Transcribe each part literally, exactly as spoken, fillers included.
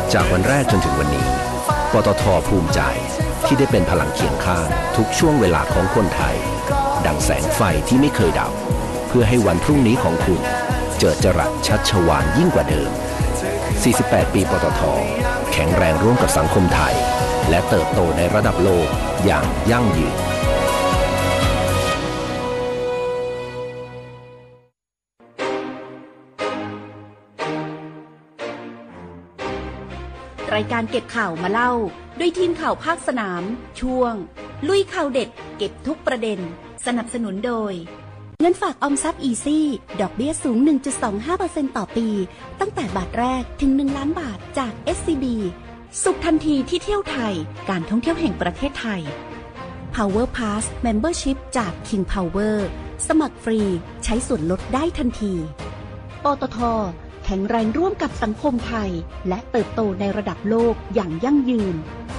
จากวันแรกจนถึงวันนี้ปตท.ภูมิใจที่ได้เป็นพลังเคียงข้างทุกช่วงเวลาของคนไทยดังแสงไฟที่ไม่เคยดับเพื่อให้วันพรุ่งนี้ของคุณเจิดจรัสชัชวาลยิ่งกว่าเดิมสี่สิบแปดปีปตท.แข็งแรงร่วมกับสังคมไทยและเติบโตในระดับโลกอย่างยั่งยืนรายการเก็บข่าวมาเล่าด้วยทีมข่าวภาคสนามช่วงลุยข่าวเด็ดเก็บทุกประเด็นสนับสนุนโดยเงินฝากออมทรัพย์อีซี่ดอกเบี้ยสูง หนึ่งจุดสองห้าเปอร์เซ็นต์ ต่อปีตั้งแต่บาทแรกถึงหนึ่งล้านบาทจาก เอส ซี บี สุขทันทีที่เที่ยวไทยการท่องเที่ยวแห่งประเทศไทย Power Pass Membership จาก King Power สมัครฟรีใช้ส่วนลดได้ทันทีปตท.แข็งแรงร่วมกับสังคมไทยและเติบโตในระดับโลกอย่างยั่งยืน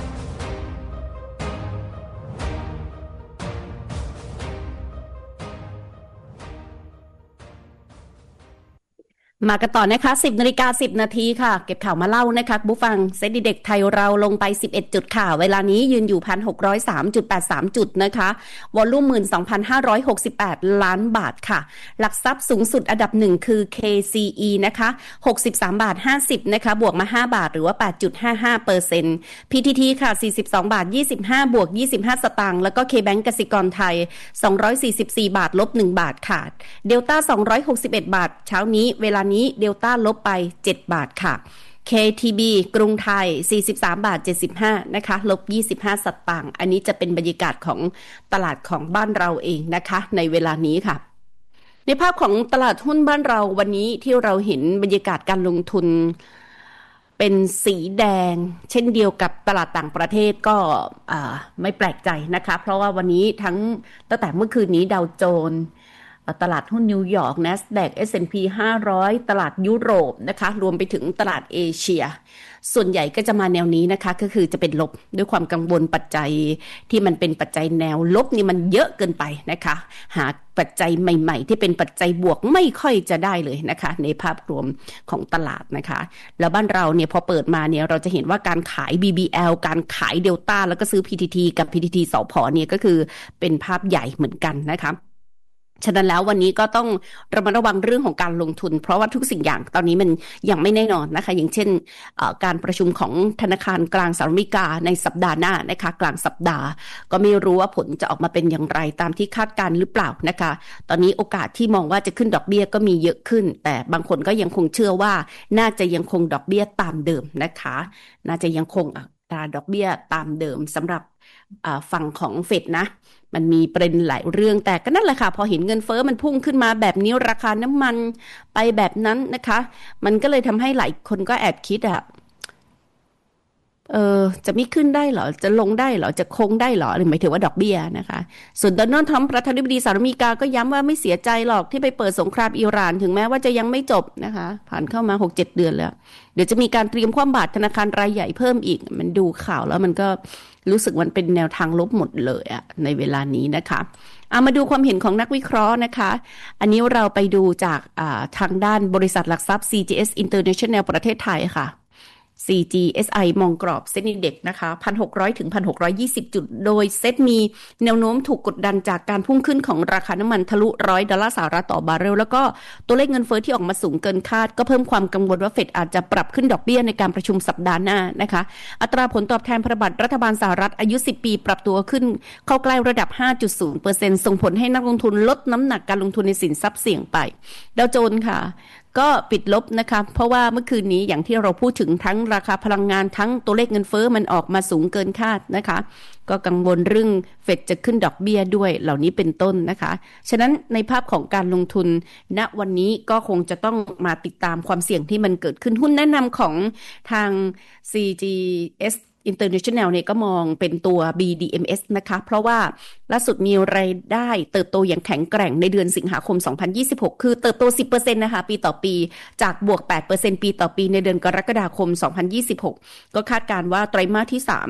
มากันต่อนะคะ สิบนาฬิกาสิบนาทีค่ะเก็บข่าวมาเล่านะคะผู้ฟังเซ็ตดีเด็กไทยเราลงไปสิบเอ็ดจุดค่ะเวลานี้ยืนอยู่ หนึ่งพันหกร้อยสามจุดแปดสาม จุดนะคะวอลลุ่ม หนึ่งหมื่นสองพันห้าร้อยหกสิบแปด ล้านบาทค่ะหลักทรัพย์สูงสุดอันดับหนึ่งคือ เค ซี อี นะคะหกสิบสามบาทห้าสิบนะคะบวกมาห้าบาทหรือว่า แปดจุดห้าห้าเปอร์เซ็นต์ พี ที ที ค่ะสี่สิบสองบาทยี่สิบห้าบวกยี่สิบห้าสตางค์แล้วก็ K-Bank กสิกรไทยสองร้อยสี่สิบสี่บาทลบหนึ่งบาทค่ะเดลต้าสองร้อยหกสิบเอ็ดบาทเช้านี้เวลานี้เดลต้าลบไปเจ็ดบาทค่ะ เค ที บี กรุงไทยสี่สิบสามบาทเจ็ดสิบห้านะคะลบยี่สิบห้าสตางค์อันนี้จะเป็นบรรยากาศของตลาดของบ้านเราเองนะคะในเวลานี้ค่ะในภาพของตลาดหุ้นบ้านเราวันนี้ที่เราเห็นบรรยากาศการลงทุนเป็นสีแดงเช่นเดียวกับตลาดต่างประเทศก็ไม่แปลกใจนะคะเพราะว่าวันนี้ทั้งตั้งแต่เมื่อคืนนี้ดาวโจนส์ตลาดหุ้นนิวยอร์ก NASDAQ เอส แอนด์ พี ห้าร้อยตลาดยุโรปนะคะรวมไปถึงตลาดเอเชียส่วนใหญ่ก็จะมาแนวนี้นะคะก็คือจะเป็นลบด้วยความกังวลปัจจัยที่มันเป็นปัจจัยแนวลบนี่มันเยอะเกินไปนะคะหาปัจจัยใหม่ๆที่เป็นปัจจัยบวกไม่ค่อยจะได้เลยนะคะในภาพรวมของตลาดนะคะแล้วบ้านเราเนี่ยพอเปิดมาเนี่ยเราจะเห็นว่าการขาย บี บี แอล การขายเดลต้าแล้วก็ซื้อ พี ที ที กับ พี ที ที สผ.เนี่ยก็คือเป็นภาพใหญ่เหมือนกันนะคะฉะนั้นแล้ววันนี้ก็ต้องระมัดระวังเรื่องของการลงทุนเพราะว่าทุกสิ่งอย่างตอนนี้มันยังไม่แน่นอนนะคะอย่างเช่นการประชุมของธนาคารกลางสหรัฐอเมริกาในสัปดาห์หน้านะคะกลางสัปดาห์ก็ไม่รู้ว่าผลจะออกมาเป็นอย่างไรตามที่คาดการหรือเปล่านะคะตอนนี้โอกาสที่มองว่าจะขึ้นดอกเบี้ยก็มีเยอะขึ้นแต่บางคนก็ยังคงเชื่อว่าน่าจะยังคงดอกเบี้ยตามเดิมนะคะน่าจะยังคงอัตราดอกเบี้ยตามเดิมสำหรับฝั่งของเฟดนะมันมีประเด็นหลายเรื่องแต่ก็นั่นแหละค่ะพอเห็นเงินเฟ้อมันพุ่งขึ้นมาแบบนี้ราคาน้ำมันไปแบบนั้นนะคะมันก็เลยทำให้หลายคนก็แอบคิดอะเออจะไม่ขึ้นได้เหรอจะลงได้เหรอจะคงได้เหรอหรือหมายถึงว่าดอกเบี้ยนะคะส่วนโดนัลด์ทรัมป์ประธานาธิบดีสหรัฐอเมริกาก็ย้ำว่าไม่เสียใจหรอกที่ไปเปิดสงครามอิหร่านถึงแม้ว่าจะยังไม่จบนะคะผ่านเข้ามา หกเจ็ด เดือนแล้วเดี๋ยวจะมีการเตรียมคว่ำบาตรธนาคารรายใหญ่เพิ่มอีกมันดูข่าวแล้วมันก็รู้สึกมันเป็นแนวทางลบหมดเลยอะในเวลานี้นะคะเอามาดูความเห็นของนักวิเคราะห์นะคะอันนี้เราไปดูจากทางด้านบริษัทหลักทรัพย์ ซี จี เอส International ประเทศไทยค่ะ ซี จี เอส ไอ มองกรอบเซ็ตอินเด็กซ์นะคะ หนึ่งพันหกร้อย ถึง หนึ่งพันหกร้อยยี่สิบ จุดโดยเซ็ตมีแนวโน้มถูกกดดันจากการพุ่งขึ้นของราคาน้ำมันทะลุหนึ่งร้อยดอลลาร์สหรัฐต่อบาร์เรลแล้วก็ตัวเลขเงินเฟ้อที่ออกมาสูงเกินคาดก็เพิ่มความกังวลว่าเฟดอาจจะปรับขึ้นดอกเบี้ยในการประชุมสัปดาห์หน้านะคะอัตราผลตอบแทนพันธบัตรรัฐบาลสหรัฐอายุสิบปีปรับตัวขึ้นเข้าใกล้ระดับ ห้าจุดศูนย์เปอร์เซ็นต์ ส่งผลให้นักลงทุนลดน้ำหนักการลงทุนในสินทรัพย์เสี่ยงไปดาวโจนส์ค่ะก็ปิดลบนะคะเพราะว่าเมื่อคืนนี้อย่างที่เราพูดถึงทั้งราคาพลังงานทั้งตัวเลขเงินเฟ้อมันออกมาสูงเกินคาดนะคะก็กังวลเรื่องเฟดจะขึ้นดอกเบี้ยด้วยเหล่านี้เป็นต้นนะคะฉะนั้นในภาพของการลงทุนณวันนี้ก็คงจะต้องมาติดตามความเสี่ยงที่มันเกิดขึ้นหุ้นแนะนำของทาง ซี จี เอสInternational เนี่ยก็มองเป็นตัว บี ดี เอ็ม เอส นะคะเพราะว่าล่าสุดมีรายได้เติบโตอย่างแข็งแกร่งในเดือนสิงหาคมสองพันยี่สิบหกคือเติบโต สิบเปอร์เซ็นต์ นะคะปีต่อปีจากบวก แปดเปอร์เซ็นต์ ปีต่อปีในเดือนกรกฎาคมสองพันยี่สิบหกก็คาดการณ์ว่าไตรมาสที่สาม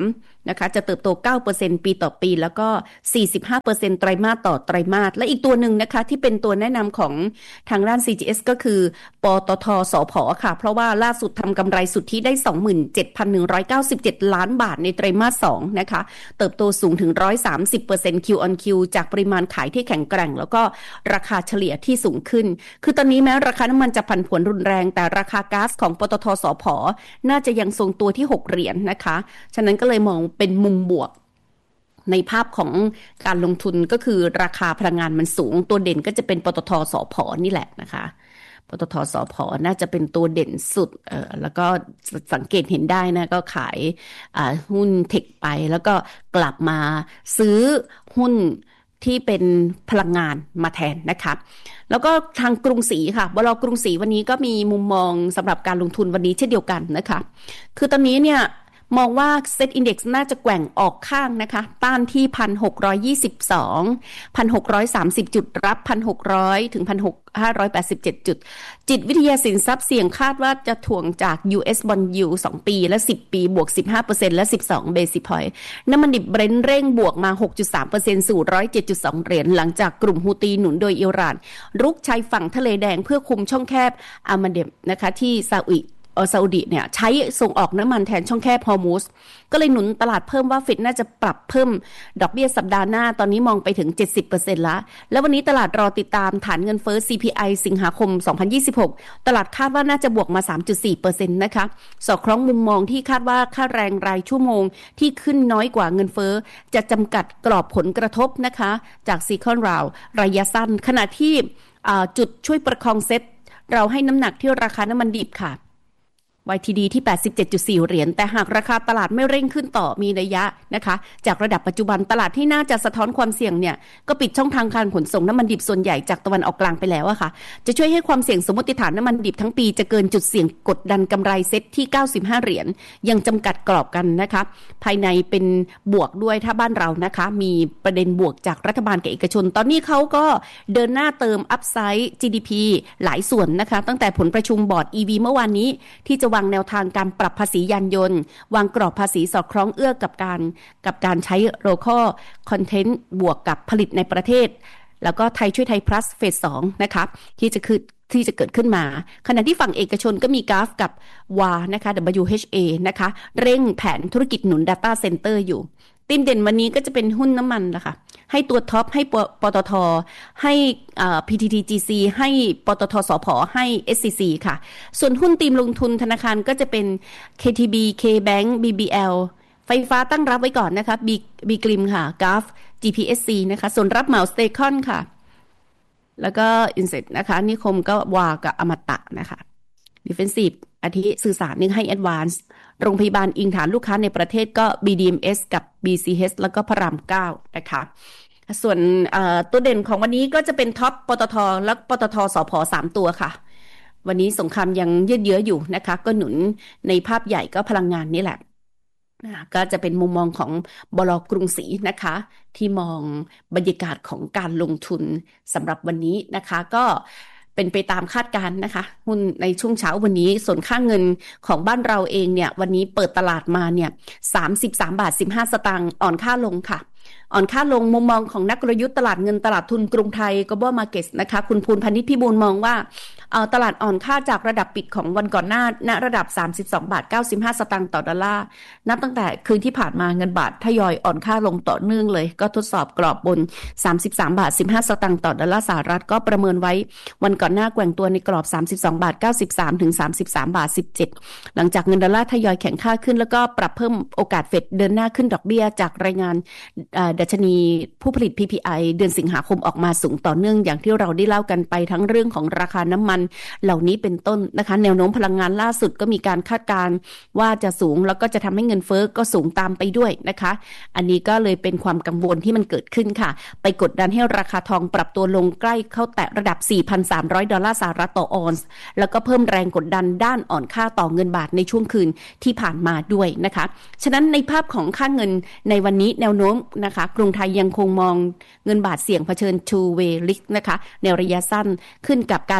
นะคะจะเติบโต เก้าเปอร์เซ็นต์ ปีต่อปีแล้วก็ สี่สิบห้าเปอร์เซ็นต์ ไตรมาสต่อไตรมาสและอีกตัวหนึ่งนะคะที่เป็นตัวแนะนำของทางด้าน ซี จี เอส ก็คือปตท.สผ.ค่ะเพราะว่าล่าสุดทำกำไรสุทธิได้ สองหมื่นเจ็ดพันหนึ่งร้อยเก้าสิบเจ็ด ล้านบาทในไตรมาสสองนะคะเติบโตสูงถึง หนึ่งร้อยสามสิบเปอร์เซ็นต์ Q on Q จากปริมาณขายที่แข็งแกร่งแล้วก็ราคาเฉลี่ยที่สูงขึ้นคือตอนนี้แม้ราคาน้ำมันจะผันผวนรุนแรงแต่ราคาก๊าซของปตท.สผ.น่าจะยังทรงตัวที่หกเหรียญ นะคะฉะนั้นก็เลยมองเป็นมุมบวกในภาพของการลงทุนก็คือราคาพลังงานมันสูงตัวเด่นก็จะเป็นปตท.สผ.นี่แหละนะคะปตท.สผ.น่าจะเป็นตัวเด่นสุดเอ่อแล้วก็สังเกตเห็นได้นะก็ขายอ่าหุ้นเทคไปแล้วก็กลับมาซื้อหุ้นที่เป็นพลังงานมาแทนนะคะแล้วก็ทางกรุงศรีค่ะบล.กรุงศรีวันนี้ก็มีมุมมองสำหรับการลงทุนวันนี้เช่นเดียวกันนะคะคือตอนนี้เนี่ยมองว่า Set Index น่าจะแกว่งออกข้างนะคะต้านที่ หนึ่งพันหกร้อยยี่สิบสอง หนึ่งพันหกร้อยสามสิบ จุดรับ หนึ่งพันหกร้อย ถึง หนึ่งพันห้าร้อยแปดสิบเจ็ด จุดจิตวิทยาสินทรัพย์เสี่ยงคาดว่าจะถ่วงจาก ยู เอส Bond Yield สองปีและสิบปีบวก สิบห้าเปอร์เซ็นต์ และสิบสอง Basis Point น้ำมันดิบเบรนท์เร่งบวกมา หกจุดสามเปอร์เซ็นต์ สู่ หนึ่งร้อยเจ็ดจุดสอง เหรียญหลังจากกลุ่มฮูตีหนุนโดยอิหร่านรุกชายฝั่งทะเลแดงเพื่อคุมช่องแคบอามันเดบนะคะที่ซาอุดิซาอุดิเนี่ยใช้ส่งออกน้ำมันแทนช่องแคบฮอร์มุซก็เลยหนุนตลาดเพิ่มว่าเฟดน่าจะปรับเพิ่มดอกเบี้ยสัปดาห์หน้าตอนนี้มองไปถึง เจ็ดสิบเปอร์เซ็นต์ ละแล้ววันนี้ตลาดรอติดตามฐานเงินเฟ้อ ซี พี ไอ สิงหาคมสองพันยี่สิบหกตลาดคาดว่าน่าจะบวกมา สามจุดสี่เปอร์เซ็นต์ นะคะสอดคล้องมุมมองที่คาดว่าค่าแรงรายชั่วโมงที่ขึ้นน้อยกว่าเงินเฟ้อจะจำกัดกรอบผลกระทบนะคะจากซีคอนราวระยะสั้นขณะที่จุดช่วยประคองเซ็ตเราให้น้ำหนักที่ราคาน้ำมันดิบค่ะวาย ที ดี ที่ แปดสิบเจ็ดจุดสี่ เหรียญแต่หากราคาตลาดไม่เร่งขึ้นต่อมีนัยยะนะคะจากระดับปัจจุบันตลาดที่น่าจะสะท้อนความเสี่ยงเนี่ยก็ปิดช่องทางการขนส่งน้ำมันดิบส่วนใหญ่จากตะวันออกกลางไปแล้วอะค่ะจะช่วยให้ความเสี่ยงสมมติฐานน้ำมันดิบทั้งปีจะเกินจุดเสี่ยงกดดันกำไรเซ็ตที่เก้าสิบห้าเหรียญยังจำกัดกรอบกันนะคะภายในเป็นบวกด้วยถ้าบ้านเรานะคะมีประเด็นบวกจากรัฐบาลกับเอกชนตอนนี้เขาก็เดินหน้าเติมอัพไซด์ จี ดี พี หลายส่วนนะคะตั้งแต่ผลประชุมบอร์ด อี วี เมื่อวานนี้ที่จะวางแนวทางการปรับภาษียานยนต์วางกรอบภาษีสอดคล้องเอื้อกับการกับการใช้ local content บวกกับผลิตในประเทศแล้วก็ไทยช่วยไทย plus เฟสสองนะคะที่จะคือที่จะเกิดขึ้นมาขณะที่ฝั่งเอกชนก็มีกราฟกับ วา นะคะ ดับเบิลยู เอช เอ นะคะเร่งแผนธุรกิจหนุน data center อยู่ธีมเด่นวันนี้ก็จะเป็นหุ้นน้ำมันนะคะให้ตัวท็อปให้ปตท.ให้อ่า พี ที ที จี ซี ให้ปตท.สผ.ให้ เอส ซี ซี ค่ะส่วนหุ้นธีมลงทุนธนาคารก็จะเป็น เค ที บี K-Bank บี บี แอล ไฟฟ้าตั้งรับไว้ก่อนนะคะ B B กริมค่ะ จี เอ เอฟ จี พี เอส ซี นะคะส่วนรับเหมาสเตคอนค่ะแล้วก็ Inset นะคะนิคมก็วากับอมตะนะคะ Defensive อาทิสื่อสารนึงให้ Advance โรงพยาบาลอิงฐานลูกค้าในประเทศก็ บี ดี เอ็ม เอส กับ บี ซี เอช แล้วก็พระรามเก้านะคะส่วนตัวเด่นของวันนี้ก็จะเป็นท็อปปตท.และปตท.สผ.สามตัวค่ะวันนี้สงครามยังยืดเยื้ออยู่นะคะก็หนุนในภาพใหญ่ก็พลังงานนี่แหละก็จะเป็นมุมมองของบล.กรุงศรีนะคะที่มองบรรยากาศของการลงทุนสำหรับวันนี้นะคะก็เป็นไปตามคาดการณ์นะคะหุ้นในช่วงเช้าวันนี้ส่วนค่าเงินของบ้านเราเองเนี่ยวันนี้เปิดตลาดมาเนี่ยสามสิบสามบาทสิบห้าสตางค์อ่อนค่าลงค่ะอ่อนค่าลงมุมมองของนักกลยุทธ์ตลาดเงินตลาดทุนกรุงไทย Global Markets นะคะคุณภูลพนิชพิบูลมองว่าเอาตลาดอ่อนค่าจากระดับปิดของวันก่อนหน้าณระดับสามสิบสองบาทเก้าสิบห้าสตางค์ต่อดอลลาร์นับตั้งแต่คืนที่ผ่านมาเงินบาททยอยอ่อนค่าลงต่อเนื่องเลยก็ทดสอบกรอบบนสามสิบสามบาทสิบห้าสตางค์ต่อดอลลาร์สหรัฐก็ประเมินไว้วันก่อนหน้าแกว่งตัวในกรอบสามสิบสองบาทเก้าสิบสามถึงสามสิบสามบาทสิบเจ็ดหลังจากเงินดอลลาร์ทยอยแข็งค่าขึ้นแล้วก็ปรับเพิ่มโอกาสเฟดเดินหน้าขึ้นดอกเบี้ยจากรายงานดัชนีผู้ผลิต พี พี ไอ เดือนสิงหาคมออกมาสูงต่อเนื่องอย่างที่เราได้เล่ากันไปทั้งเรื่องของราคาน้ำมันเหล่านี้เป็นต้นนะคะแนวโน้มพลังงานล่าสุดก็มีการคาดการณ์ว่าจะสูงแล้วก็จะทำให้เงินเฟ้อก็สูงตามไปด้วยนะคะอันนี้ก็เลยเป็นความกังวลที่มันเกิดขึ้นค่ะไปกดดันให้ราคาทองปรับตัวลงใกล้เข้าแตะระดับ สี่พันสามร้อย ดอลลาร์สหรัฐต่อออนซ์แล้วก็เพิ่มแรงกดดันด้านอ่อนค่าต่อเงินบาทในช่วงคืนที่ผ่านมาด้วยนะคะฉะนั้นในภาพของค่าเงินในวันนี้แนวโน้มนะคะกรุงไทยยังคงมองเงินบาทเสี่ยงเผชิญ two way risk นะคะในระยะสั้นขึ้นกับการปรับเปลี่ยน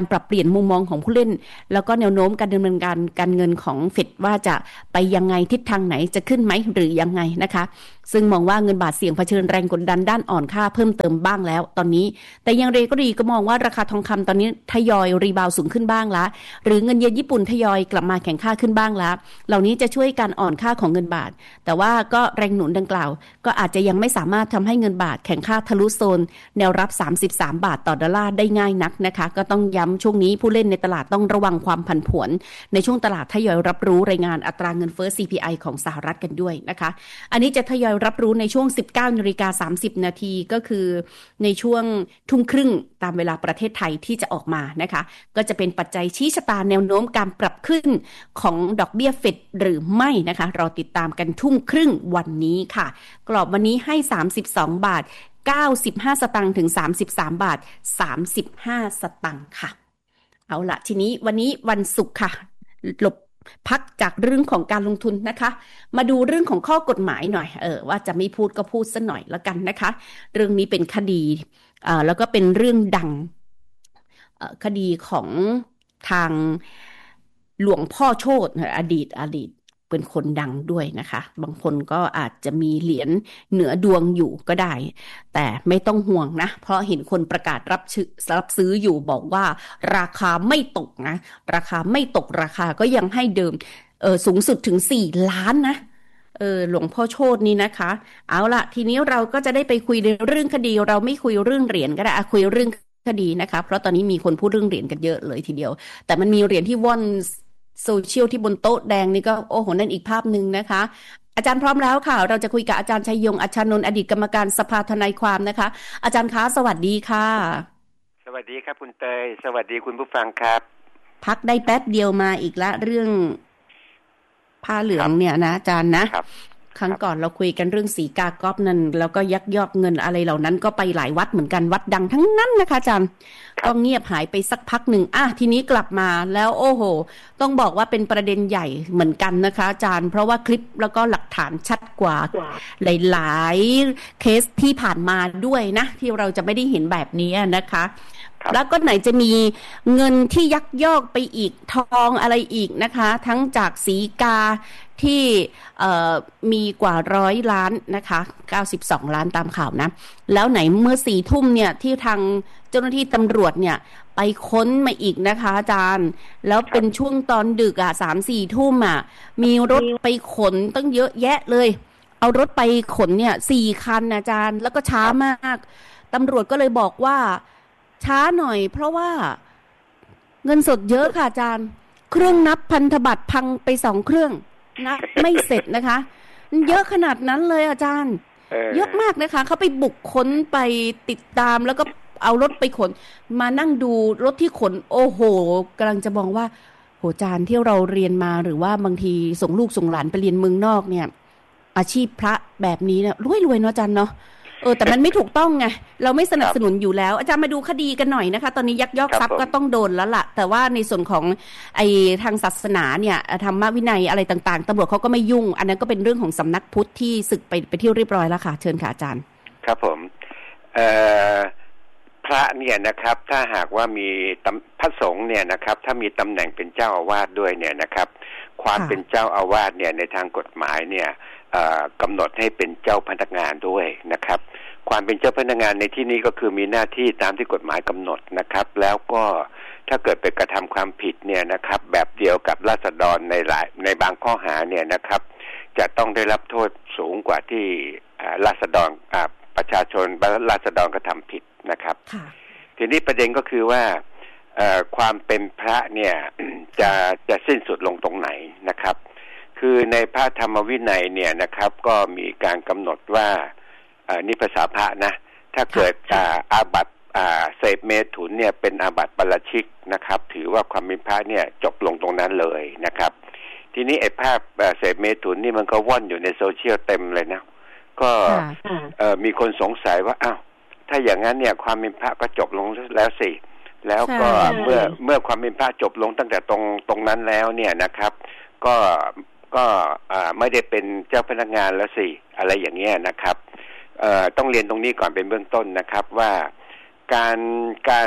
มุมมองของผู้เล่นแล้วก็แนวโน้มการดำเนินการการเงินของเฟดว่าจะไปยังไงทิศทางไหนจะขึ้นไหมหรือยังไงนะคะซึ่งมองว่าเงินบาทเสี่ยงเผชิญแรงกดดันด้านอ่อนค่าเพิ่มเติมบ้างแล้วตอนนี้แต่อย่างไรก็ดีก็มองว่าราคาทองคำตอนนี้ทยอยรีบาวสูงขึ้นบ้างละหรือเงินเยนญี่ปุ่นทยอยกลับมาแข็งค่าขึ้นบ้างแล้วเหล่านี้จะช่วยการอ่อนค่าของเงินบาทแต่ว่าก็แรงหนุนดังกล่าวก็อาจจะยังไม่สามารถทำให้เงินบาทแข็งค่าทะลุโซนแนวรับสามสิบสามบาทต่อดอลลาร์ได้ง่ายนักนะคะก็ต้องย้ำช่วงนี้ผู้เล่นในตลาดต้องระวังความผันผวนในช่วงตลาดทยอยรับรู้รายงานอัตราเงินเฟ้อ ซี พี ไอ ของสหรัฐกันด้วยนะคะอันนี้จะทยอยรับรู้ในช่วง สิบเก้านาฬิกาสามสิบนาทีก็คือในช่วงทุ่มครึ่งตามเวลาประเทศไทยที่จะออกมานะคะก็จะเป็นปัจจัยชี้ชะตาแนวโน้มการปรับขึ้นของดอกเบี้ยเฟดหรือไม่นะคะรอติดตามกันทุ่มครึ่งวันนี้ค่ะกรอบวันนี้ให้สามสิบสองบาทเก้าสิบห้าสตางค์ถึงสามสิบสามบาทสามสิบห้าสตางค์ค่ะเอาละทีนี้วันนี้วันศุกร์ค่ะหลบพักจากเรื่องของการลงทุนนะคะมาดูเรื่องของข้อกฎหมายหน่อยเออว่าจะไม่พูดก็พูดซะหน่อยแล้วกันนะคะเรื่องนี้เป็นคดีอ่าแล้วก็เป็นเรื่องดังเอ่อคดีของทางหลวงพ่อโชติอดีตอดีตเป็นคนดังด้วยนะคะบางคนก็อาจจะมีเหรียญเหนือดวงอยู่ก็ได้แต่ไม่ต้องห่วงนะเพราะเห็นคนประกาศรับชื่อรับซื้ออยู่บอกว่าราคาไม่ตกนะราคาไม่ตกราคาก็ยังให้เดิมเออสูงสุดถึงสี่ล้านนะเออหลวงพ่อโชตินี่นะคะเอาละทีนี้เราก็จะได้ไปคุยในเรื่องคดีเราไม่คุยเรื่องเหรียญก็ได้คุยเรื่องคดีนะคะเพราะตอนนี้มีคนพูดเรื่องเหรียญกันเยอะเลยทีเดียวแต่มันมีเหรียญที่ว่อนโซเชียลที่บนโต๊ะแดงนี่ก็โอ้โหนั่นอีกภาพหนึ่งนะคะอาจารย์พร้อมแล้วค่ะเราจะคุยกับอาจารย์ชัยยงอัชชานนท์อดีตกรรมการสภาทนายความนะคะอาจารย์คะสวัสดีค่ะสวัสดีครับคุณเตยสวัสดีคุณผู้ฟังครับพักได้แป๊บเดียวมาอีกละเรื่องผ้าเหลืองเนี่ยนะอาจารย์นะครั้งก่อนเราคุยกันเรื่องสีกากอบนั่นแล้วก็ยักยอกเงินอะไรเหล่านั้นก็ไปหลายวัดเหมือนกันวัดดังทั้งนั้นนะคะอาจารย์ก็เงียบหายไปสักพักหนึ่งอ่ะทีนี้กลับมาแล้วโอ้โหต้องบอกว่าเป็นประเด็นใหญ่เหมือนกันนะคะอาจารย์เพราะว่าคลิปแล้วก็หลักฐานชัดกว่าหลายๆเคสที่ผ่านมาด้วยนะที่เราจะไม่ได้เห็นแบบนี้นะคะแล้วก็ไหนจะมีเงินที่ยักยอกไปอีกทองอะไรอีกนะคะทั้งจากสีกาที่มีกว่าร้อยล้านนะคะเก้าสิบสองล้านตามข่าวนะแล้วไหนเมื่อสี่ทุ่มเนี่ยที่ทางเจ้าหน้าที่ตำรวจเนี่ยไปค้นมาอีกนะคะอาจารย์แล้วเป็นช่วงตอนดึกอ่ะสามสี่ทุ่มอ่ะมีรถไปขนตั้งเยอะแยะเลยเอารถไปขนเนี่ยสี่คันอาจารย์แล้วก็ช้ามากตำรวจก็เลยบอกว่าช้าหน่อยเพราะว่าเงินสดเยอะค่ะอาจารย์เครื่องนับพันธบัตรพังไปสองเครื่องนับไม่เสร็จนะคะเยอะขนาดนั้นเลยอาจารย์เยอะมากนะคะเขาไปบุกค้นไปติดตามแล้วก็เอารถไปขนมานั่งดูรถที่ขนโอ้โหกำลังจะมองว่าโหอาจารย์ที่เราเรียนมาหรือว่าบางทีส่งลูกส่งหลานไปเรียนเมืองนอกเนี่ยอาชีพพระแบบนี้เนี่ยรวยๆเนาะอาจารย์เนาะเออแต่มันไม่ถูกต้องไงเราไม่สนับสนุนอยู่แล้วอาจารย์มาดูคดีกันหน่อยนะคะตอนนี้ยักยอกทรัพย์ก็ต้องโดนแล้วล่ะแต่ว่าในส่วนของไอ้ทางศาสนาเนี่ยธรรมวินัยอะไรต่างๆตำรวจเขาก็ไม่ยุ่งอันนั้นก็เป็นเรื่องของสำนักพุทธที่สึกไปไปที่เรียบร้อยแล้วค่ะเชิญค่ะอาจารย์ครับผมเอ่อพระเนี่ยนะครับถ้าหากว่ามีพระสงฆ์เนี่ยนะครับถ้ามีตำแหน่งเป็นเจ้าอาวาสด้วยเนี่ยนะครับความเป็นเจ้าอาวาสเนี่ยในทางกฎหมายเนี่ยกำหนดให้เป็นเจ้าพนักงานด้วยนะครับความเป็นเจ้าพนักงานในที่นี้ก็คือมีหน้าที่ตามที่กฎหมายกำหนดนะครับแล้วก็ถ้าเกิดไปกระทำความผิดเนี่ยนะครับแบบเดียวกับราษฎรในหลายในบางข้อหาเนี่ยนะครับจะต้องได้รับโทษสูงกว่าที่ราษฎรประชาชนราษฎรกระทำผิดนะครับทีนี้ประเด็นก็คือว่าความเป็นพระเนี่ยจะจะสิ้นสุดลงตรงไหนนะครับคือในพระธรรมวินัยเนี่ยนะครับก็มีการกำหนดว่านี่ภาษาพระนะถ้าเกิดอาบัติเสพเมถุนเนี่ยเป็นอาบัติปาราชิกนะครับถือว่าความเป็นพระเนี่ยจบลงตรงนั้นเลยนะครับทีนี้ไอ้ภาพเสพเมถุนนี่มันก็ว่อนอยู่ในโซเชียลเต็มเลยนะก็มีคนสงสัยว่าอ้าวถ้าอย่างนั้นเนี่ยความเป็นพระก็จบลงแล้วสิแล้วก็เมื่อเมื่อความเป็นพระจบลงตั้งแต่ตรงตรงนั้นแล้วเนี่ยนะครับก็ก็ไม่ได้เป็นเจ้าพนักงานแล้วสิอะไรอย่างเงี้ยนะครับต้องเรียนตรงนี้ก่อนเป็นเบื้องต้นนะครับว่าการการ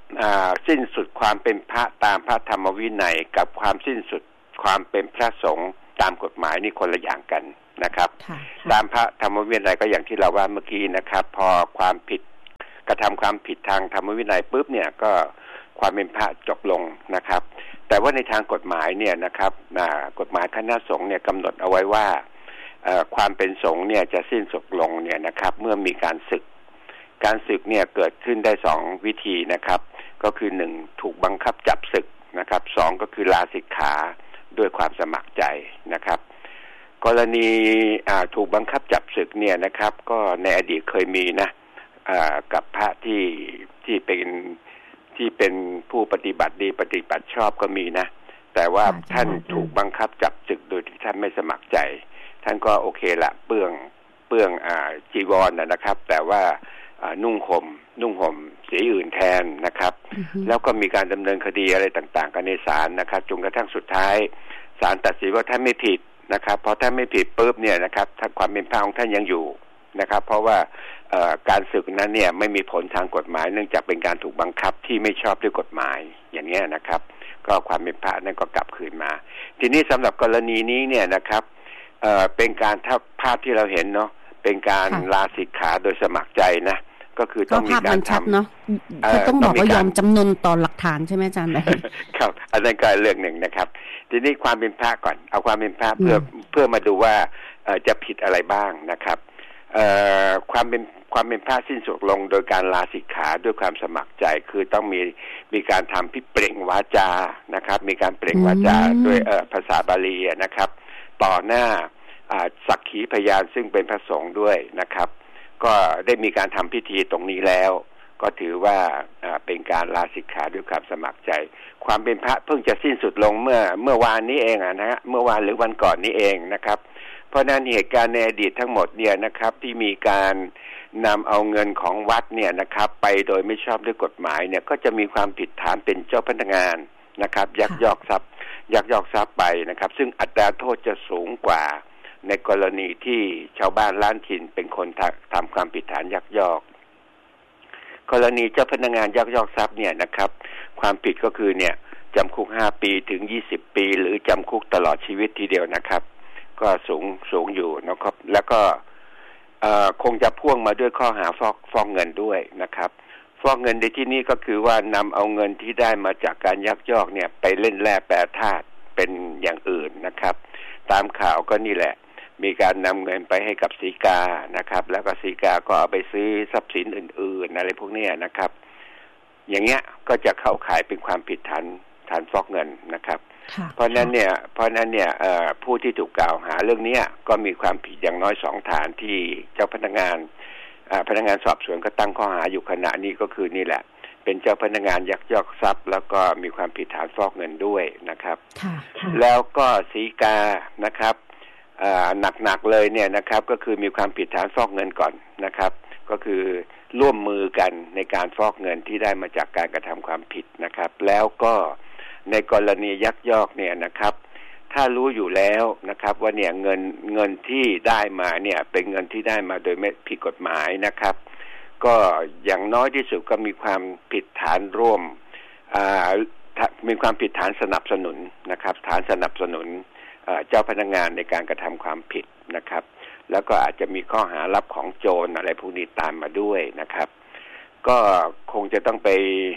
สิ้นสุดความเป็นพระตามพระธรรมวินัยกับความสิ้นสุดความเป็นพระสงฆ์ตามกฎหมายนี่คนละอย่างกันนะครับตามพระธรรมวินัยก็อย่างที่เราว่าเมื่อกี้นะครับพอความผิดกระทำความผิดทางธรรมวินัยปุ๊บเนี่ยก็ความเป็นพระจบลงนะครับแต่ว่าในทางกฎหมายเนี่ยนะครับกฎหมายคณะสงฆ์เนี่ยกำหนดเอาไว้ว่าความเป็นสงฆ์เนี่ยจะสิ้นสุดลงเนี่ยนะครับเมื่อมีการศึกการศึกเนี่ยเกิดขึ้นได้สองวิธีนะครับก็คือหนึ่งถูกบังคับจับศึกนะครับสองก็คือลาสิกขาด้วยความสมัครใจนะครับกรณีถูกบังคับจับศึกเนี่ยนะครับก็ในอดีตเคยมีนะกับพระที่ที่เป็นที่เป็นผู้ปฏิบัติดีปฏิบัติชอบก็มีนะแต่ว่าท่านถูกบังคับจับศึกโดยที่ท่านไม่สมัครใจท่านก็โอเคละเปื้องเปื้องอ่าจีวร นะนะครับแต่ว่านุ่งห่มนุ่งห่มสีอื่นแทนนะครับ uh-huh. แล้วก็มีการดำเนินคดีอะไรต่างๆกันในศาลนะครับจนกระทั่งสุดท้ายศาลตัดสินว่าท่านไม่ผิดนะครับเพราะท่านไม่ผิดปุ๊บเนี่ยนะครับถ้าความเป็นพระของท่านยังอยู่นะครับเพราะว่าการศึกนั้นเนี่ยไม่มีผลทางกฎหมายเนื่องจากเป็นการถูกบังคับที่ไม่ชอบด้วยกฎหมายอย่างนี้นะครับก็ความเป็นพระนั้นก็กลับคืนมาทีนี้สำหรับกรณีนี้เนี่ยนะครับเอ่อเป็นการถ้าภาพที่เราเห็นเนาะเป็นการลาสิกขาโดยสมัครใจนะก็คือต้องมีการทำเนาะก็ต้องบอกว่ายอมจำนนต่อหลักฐานใช่ไหมอาจารย์ครับอันนั้นก็เรื่องหนึ่งนะครับทีนี้ความเป็นพระก่อนเอาความเป็นพระเพื่อเพื่อมาดูว่าจะผิดอะไรบ้างนะครับความเป็นความเป็นพระสิ้นสุดลงโดยการลาสิกขาด้วยความสมัครใจคือต้องมีมีการทำพิเปล่งวาจานะครับมีการเปล่งวาจาด้วยภาษาบาลีนะครับต่อหน้าสักขีพยานซึ่งเป็นพระสงฆ์ด้วยนะครับก็ได้มีการทำพิธีตรงนี้แล้วก็ถือว่าเป็นการลาสิกขาด้วยความสมัครใจความเป็นพระเพิ่งจะสิ้นสุดลงเมื่อเมื่อวานนี้เองนะฮะเมื่อวานหรือวันก่อนนี้เองนะครับเพราะนั้นเหตุการณ์ในอดีตทั้งหมดเนี่ยนะครับที่มีการนำเอาเงินของวัดเนี่ยนะครับไปโดยไม่ชอบด้วยกฎหมายเนี่ยก็จะมีความผิดฐานเป็นเจ้าพนักงานนะครับยักยอกทรัพย์ยักยอกทรัพย์ไปนะครับซึ่งอัตราโทษจะสูงกว่าในกรณีที่ชาวบ้านล้านถิ่นเป็นคนทำความผิดฐานยักยอกกรณีเจ้าพนักงานยักยอกทรัพย์เนี่ยนะครับความผิดก็คือเนี่ยจำคุกห้าปีถึงยี่สิบปีหรือจำคุกตลอดชีวิตทีเดียวนะครับก็สูงสูงอยู่นะครับแล้วก็คงจะพ่วงมาด้วยข้อหาฟอกฟอกเงินด้วยนะครับฟอกเงินในที่นี้ก็คือว่านำเอาเงินที่ได้มาจากการยักยอกเนี่ยไปเล่นแร่แปรธาตุเป็นอย่างอื่นนะครับตามข่าวก็นี่แหละมีการนำเงินไปให้กับสีกานะครับแล้วก็สีกาก็เอาไปซื้อทรัพย์สินอื่นๆอะไรพวกนี้นะครับอย่างเงี้ยก็จะเข้าข่ายเป็นความผิดฐานฐานฟอกเงินนะครับเพราะนั้นเนี่ยเพราะนั้นเนี่ยผู้ที่ถูกกล่าวหาเรื่องนี้ก็มีความผิดอย่างน้อยสองฐานที่เจ้าพนักงานพนักงานสอบสวนก็ตั้งข้อหาอยู่ขณะนี้ก็คือนี่แหละเป็นเจ้าพนักงานยักยอกทรัพย์แล้วก็มีความผิดฐานฟอกเงินด้วยนะครับแล้วก็สีกานะครับหนักๆเลยเนี่ยนะครับก็คือมีความผิดฐานฟอกเงินก่อนนะครับก็คือร่วมมือกันในการฟอกเงินที่ได้มาจากการกระทำความผิดนะครับแล้วก็ในกรณียักยอกเนี่ยนะครับถ้ารู้อยู่แล้วนะครับว่าเนี่ยเงินเงินที่ได้มาเนี่ยเป็นเงินที่ได้มาโดยไม่ผิดกฎหมายนะครับก็อย่างน้อยที่สุดก็มีความผิดฐานร่วมมีความผิดฐานสนับสนุนนะครับฐานสนับสนุนเจ้าพนักงานในการกระทำความผิดนะครับแล้วก็อาจจะมีข้อหารับของโจรอะไรพวกนี้ตามมาด้วยนะครับก็คงจะต้องไป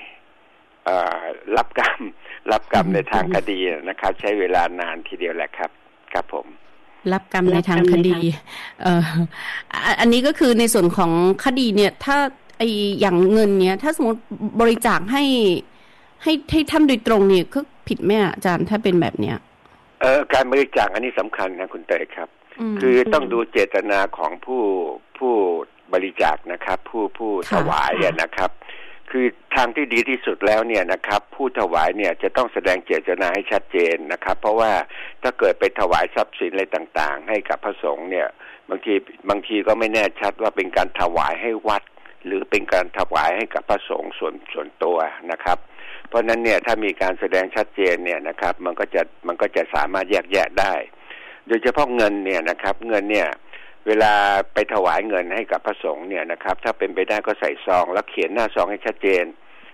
รับกรรมรับกรรมในทางคดีนะครับใช้เวลานานทีเดียวแหละครับครับผมรับกรรมในทางคดีเอ่ออันนี้ก็คือในส่วนของคดีเนี่ยถ้าไออย่างเงินเนี้ยถ้าสมมติบริจาคให้ให้ให้ท่านโดยตรงเนี่ยก็ผิดไหมอาจารย์ถ้าเป็นแบบเนี้ยเอ่อการบริจาคอันนี้สำคัญนะคุณเตยครับคือต้องดูเจตนาของผู้ผู้บริจาคนะครับผู้ผู้ถวายนะครับคือทางที่ดีที่สุดแล้วเนี่ยนะครับผู้ถวายเนี่ยจะต้องแสดงเจตนาให้ชัดเจนนะครับเพราะว่าถ้าเกิดไปถวายทรัพย์สินอะไรต่างๆให้กับพระสงฆ์เนี่ยบางทีบางทีก็ไม่แน่ชัดว่าเป็นการถวายให้วัดหรือเป็นการถวายให้กับพระสงฆ์ส่วนส่วนตัวนะครับเพราะนั้นเนี่ยถ้ามีการแสดงชัดเจนเนี่ยนะครับมันก็จะมันก็จะสามารถแยกแยะได้โดยเฉพาะเงินเนี่ยนะครับเงินเนี่ยเวลาไปถวายเงินให้กับพระสงฆ์เนี่ยนะครับถ้าเป็นไปได้ก็ใส่ซองแล้วเขียนหน้าซองให้ชัดเจน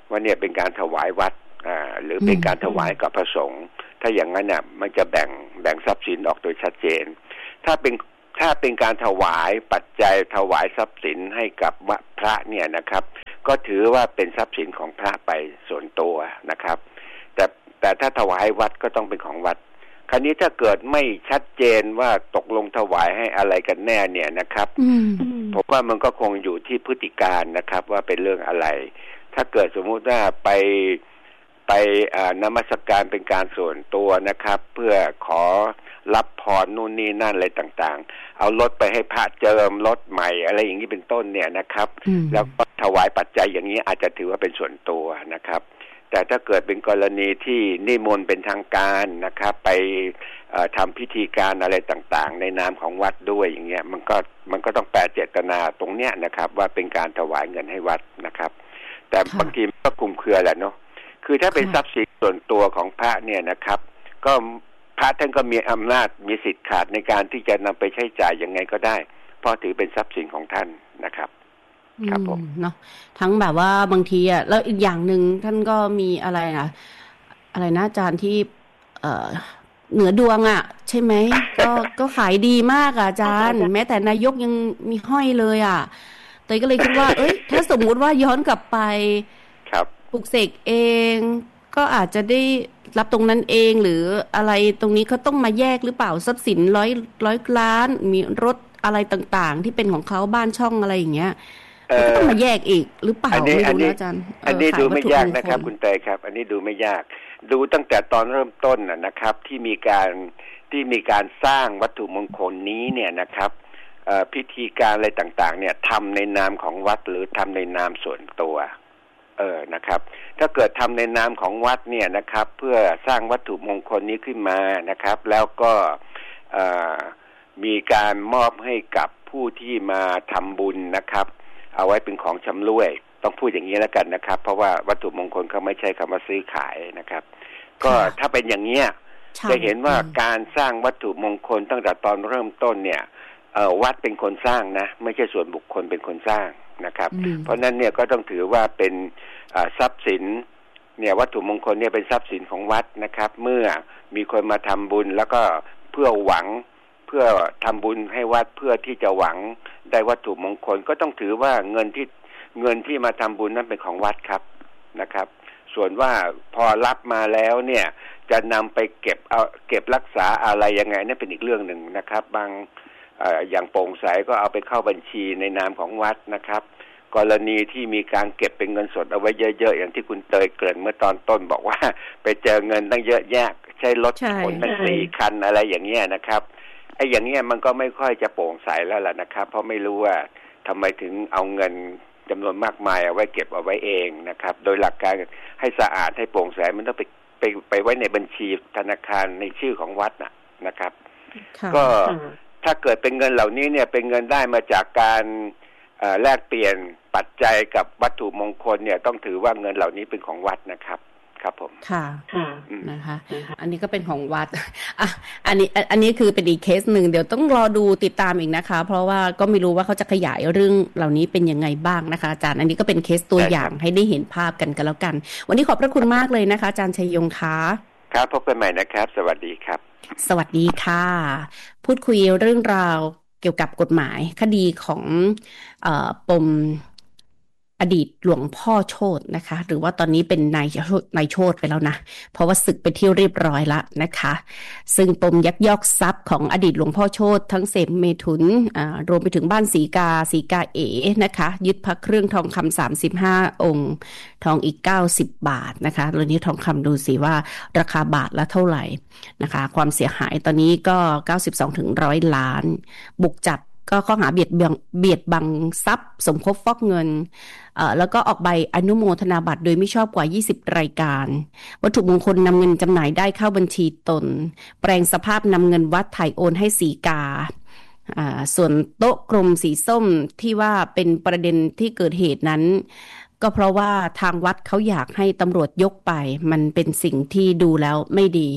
ว่าเนี่ยเป็นการถวายวัดอ่าหรือเป็นการถวายกับพระสงฆ์ถ้าอย่างนั้นเนี่ยมันจะแบ่งแบ่งทรัพย์สินออกโดยชัดเจนถ้าเป็นถ้าเป็นการถวายปัจจัยถวายทรัพย์สินให้กับพระเนี่ยนะครับก็ถือว่าเป็นทรัพย์สินของพระไปส่วนตัวนะครับแต่แต่ถ้าถวายวัดก็ต้องเป็นของวัดคราวนี้ถ้าเกิดไม่ชัดเจนว่าตกลงถวายให้อะไรกันแน่เนี่ยนะครับผมว่ามันก็คงอยู่ที่พฤติการนะครับว่าเป็นเรื่องอะไรถ้าเกิดสมมุติว่าไปไปนมัสการเป็นการส่วนตัวนะครับเพื่อขอรับพรนู่นนี่นั่นอะไรต่างๆเอารถไปให้พระเจิมรถใหม่อะไรอย่างนี้เป็นต้นเนี่ยนะครับแล้วก็ถวายปัจจัยอย่างนี้อาจจะถือว่าเป็นส่วนตัวนะครับแต่ถ้าเกิดเป็นกรณีที่นิมนต์เป็นทางการนะครับไปทำพิธีการอะไรต่างๆในนามของวัดด้วยอย่างเงี้ยมันก็มันก็ต้องแปลเจตนาตรงเนี้ยนะครับว่าเป็นการถวายเงินให้วัดนะครับแต่บางทีมันก็คลุมเครือแหละเนาะคือถ้าเป็นทรัพย์สินส่วนตัวของพระเนี่ยนะครับก็พระท่านก็มีอำนาจมีสิทธิ์ขาดในการที่จะนำไปใช้จ่ายยังไงก็ได้เพราะถือเป็นทรัพย์สินของท่านนะครับครับผมเนาะทั้งแบบว่าบางทีอ่ะแล้วอีกอย่างหนึ่งท่านก็มีอะไรนะอะไรนะอาจารย์ที่เอ่อเหนือดวงอ่ะใช่ไหม ก็ก็ขายดีมากอ่ะอาจารย์แม้แต่นายกยังมีห้อยเลยอ่ะเตยก็เลยคิดว่าเอ้ยถ้าสมมุติว่าย้อนกลับไปครับปลุกเสกเองก็อาจจะได้รับตรงนั้นเองหรืออะไรตรงนี้เขาต้องมาแยกหรือเปล่าทรัพย์สินร้อยร้อยล้านมีรถอะไรต่างๆที่เป็นของเขาบ้านช่องอะไรอย่างเงี้ยก็ต้องมาแยกอีกหรือเปล่าไม่รู้นะอาจารย์อันนี้ดูไม่ยากนะครับคุณเตยครับอันนี้ดูไม่ยากดูตั้งแต่ตอนเริ่มต้นนะครับที่มีการที่มีการสร้างวัตถุมงคลนี้เนี่ยนะครับพิธีการอะไรต่างๆเนี่ยทำในนามของวัดหรือทำในนามส่วนตัวเออนะครับถ้าเกิดทำในนามของวัดเนี่ยนะครับเพื่อสร้างวัตถุมงคลนี้ขึ้นมานะครับแล้วก็มีการมอบให้กับผู้ที่มาทำบุญนะครับเอาไว้เป็นของชำร่วยต้องพูดอย่างนี้แล้วกันนะครับเพราะว่าวัตถุมงคลเขาไม่ใช่คำว่าซื้อขายนะครับก็ถ้าเป็นอย่างนี้จะเห็นว่าการสร้างวัตถุมงคลตั้งแต่ตอนเริ่มต้นเนี่ยวัดเป็นคนสร้างนะไม่ใช่ส่วนบุคคลเป็นคนสร้างนะครับเพราะนั้นเนี่ยก็ต้องถือว่าเป็นทรัพย์สินเนี่ยวัตถุมงคลเนี่ยเป็นทรัพย์สินของวัดนะครับเมื่อมีคนมาทำบุญแล้วก็เพื่อหวังเพื่อทำบุญให้วัดเพื่อที่จะหวังได้วัตถุมงคลก็ต้องถือว่าเงินที่เงินที่มาทำบุญนั้นเป็นของวัดครับนะครับส่วนว่าพอรับมาแล้วเนี่ยจะนำไปเก็บเอาเก็บรักษาอะไรยังไงนั่นเป็นอีกเรื่องหนึ่งนะครับบางอย่างโปร่งใสก็เอาไปเข้าบัญชีในนามของวัดนะครับกรณีที่มีการเก็บเป็นเงินสดเอาไว้เยอะๆอย่างที่คุณเตยเกริ่นเมื่อตอนต้นบอกว่าไปเจอเงินตั้งเยอะแยะใช้รถขนตั้งสี่คันอะไรอย่างเงี้ยนะครับไอ้อย่างเงี้ยมันก็ไม่ค่อยจะโปร่งใสแล้วล่ะนะครับเพราะไม่รู้ว่าทำไมถึงเอาเงินจำนวนมากมายเอาไว้เก็บเอาไว้เองนะครับโดยหลักการให้สะอาดให้โปร่งใสมันต้องไปไปไปไว้ในบัญชีธนาคารในชื่อของวัดน่ะนะครับก็ถ้าเกิดเป็นเงินเหล่านี้เนี่ยเป็นเงินได้มาจากการแลกเปลี่ยนปัจจัยกับวัตถุมงคลเนี่ยต้องถือว่าเงินเหล่านี้เป็นของวัดนะครับครับผมค่ะนะคะอันนี้ก็เป็นของวัดอ่ะอันนี้อันนี้คือเป็นอีกเคสหนึ่งเดี๋ยวต้องรอดูติดตามอีกนะคะเพราะว่าก็ไม่รู้ว่าเขาจะขยายเรื่องเหล่านี้เป็นยังไงบ้างนะคะอาจารย์อันนี้ก็เป็นเคสตัวอย่างให้ได้เห็นภาพกันกันแล้วกันวันนี้ขอบพระคุณมากเลยนะคะอาจารย์ชัยยงค์ครับพบกันใหม่นะครับสวัสดีครับสวัสดีค่ะพูดคุยเรื่องราวเกี่ยวกับกฎหมายคดีของเอ่อปมอดีตหลวงพ่อโชตินะคะหรือว่าตอนนี้เป็นนายนายโชติไปแล้วนะเพราะว่าศึกไปที่เรียบร้อยแล้วนะคะซึ่งปมยักยอกทรัพย์ของอดีตหลวงพ่อโชติทั้งเสพเมถุนอ่ารวมไปถึงบ้านสีกาสีกาเอ๋นะคะยึดพระเครื่องทองคำสามสิบห้าองค์ทองอีกเก้าสิบบาทนะคะเรื่องนี้ทองคำดูสิว่าราคาบาทละเท่าไหร่นะคะความเสียหายตอนนี้ก็เก้าสิบสองถึงหนึ่งร้อยล้านบุกจับก็ข้อหาเบียดบังเบียดบังทรัพย์สมคบฟอกเงินเอ่อแล้วก็ออกใบอนุโมทนาบัตรโดยไม่ชอบกว่ายี่สิบรายการวัตถุมงคลนำเงินจำหน่ายได้เข้าบัญชีตนแปลงสภาพนำเงินวัดถ่ายโอนให้สีกาอ่าส่วนโต๊ะกลมสีส้มที่ว่าเป็นประเด็นที่เกิดเหตุนั้นก็เพราะว่าทางวัดเขาอยากให้ตำรวจยกไปมันเป็นสิ่งที่ดูแล้วไม่ดี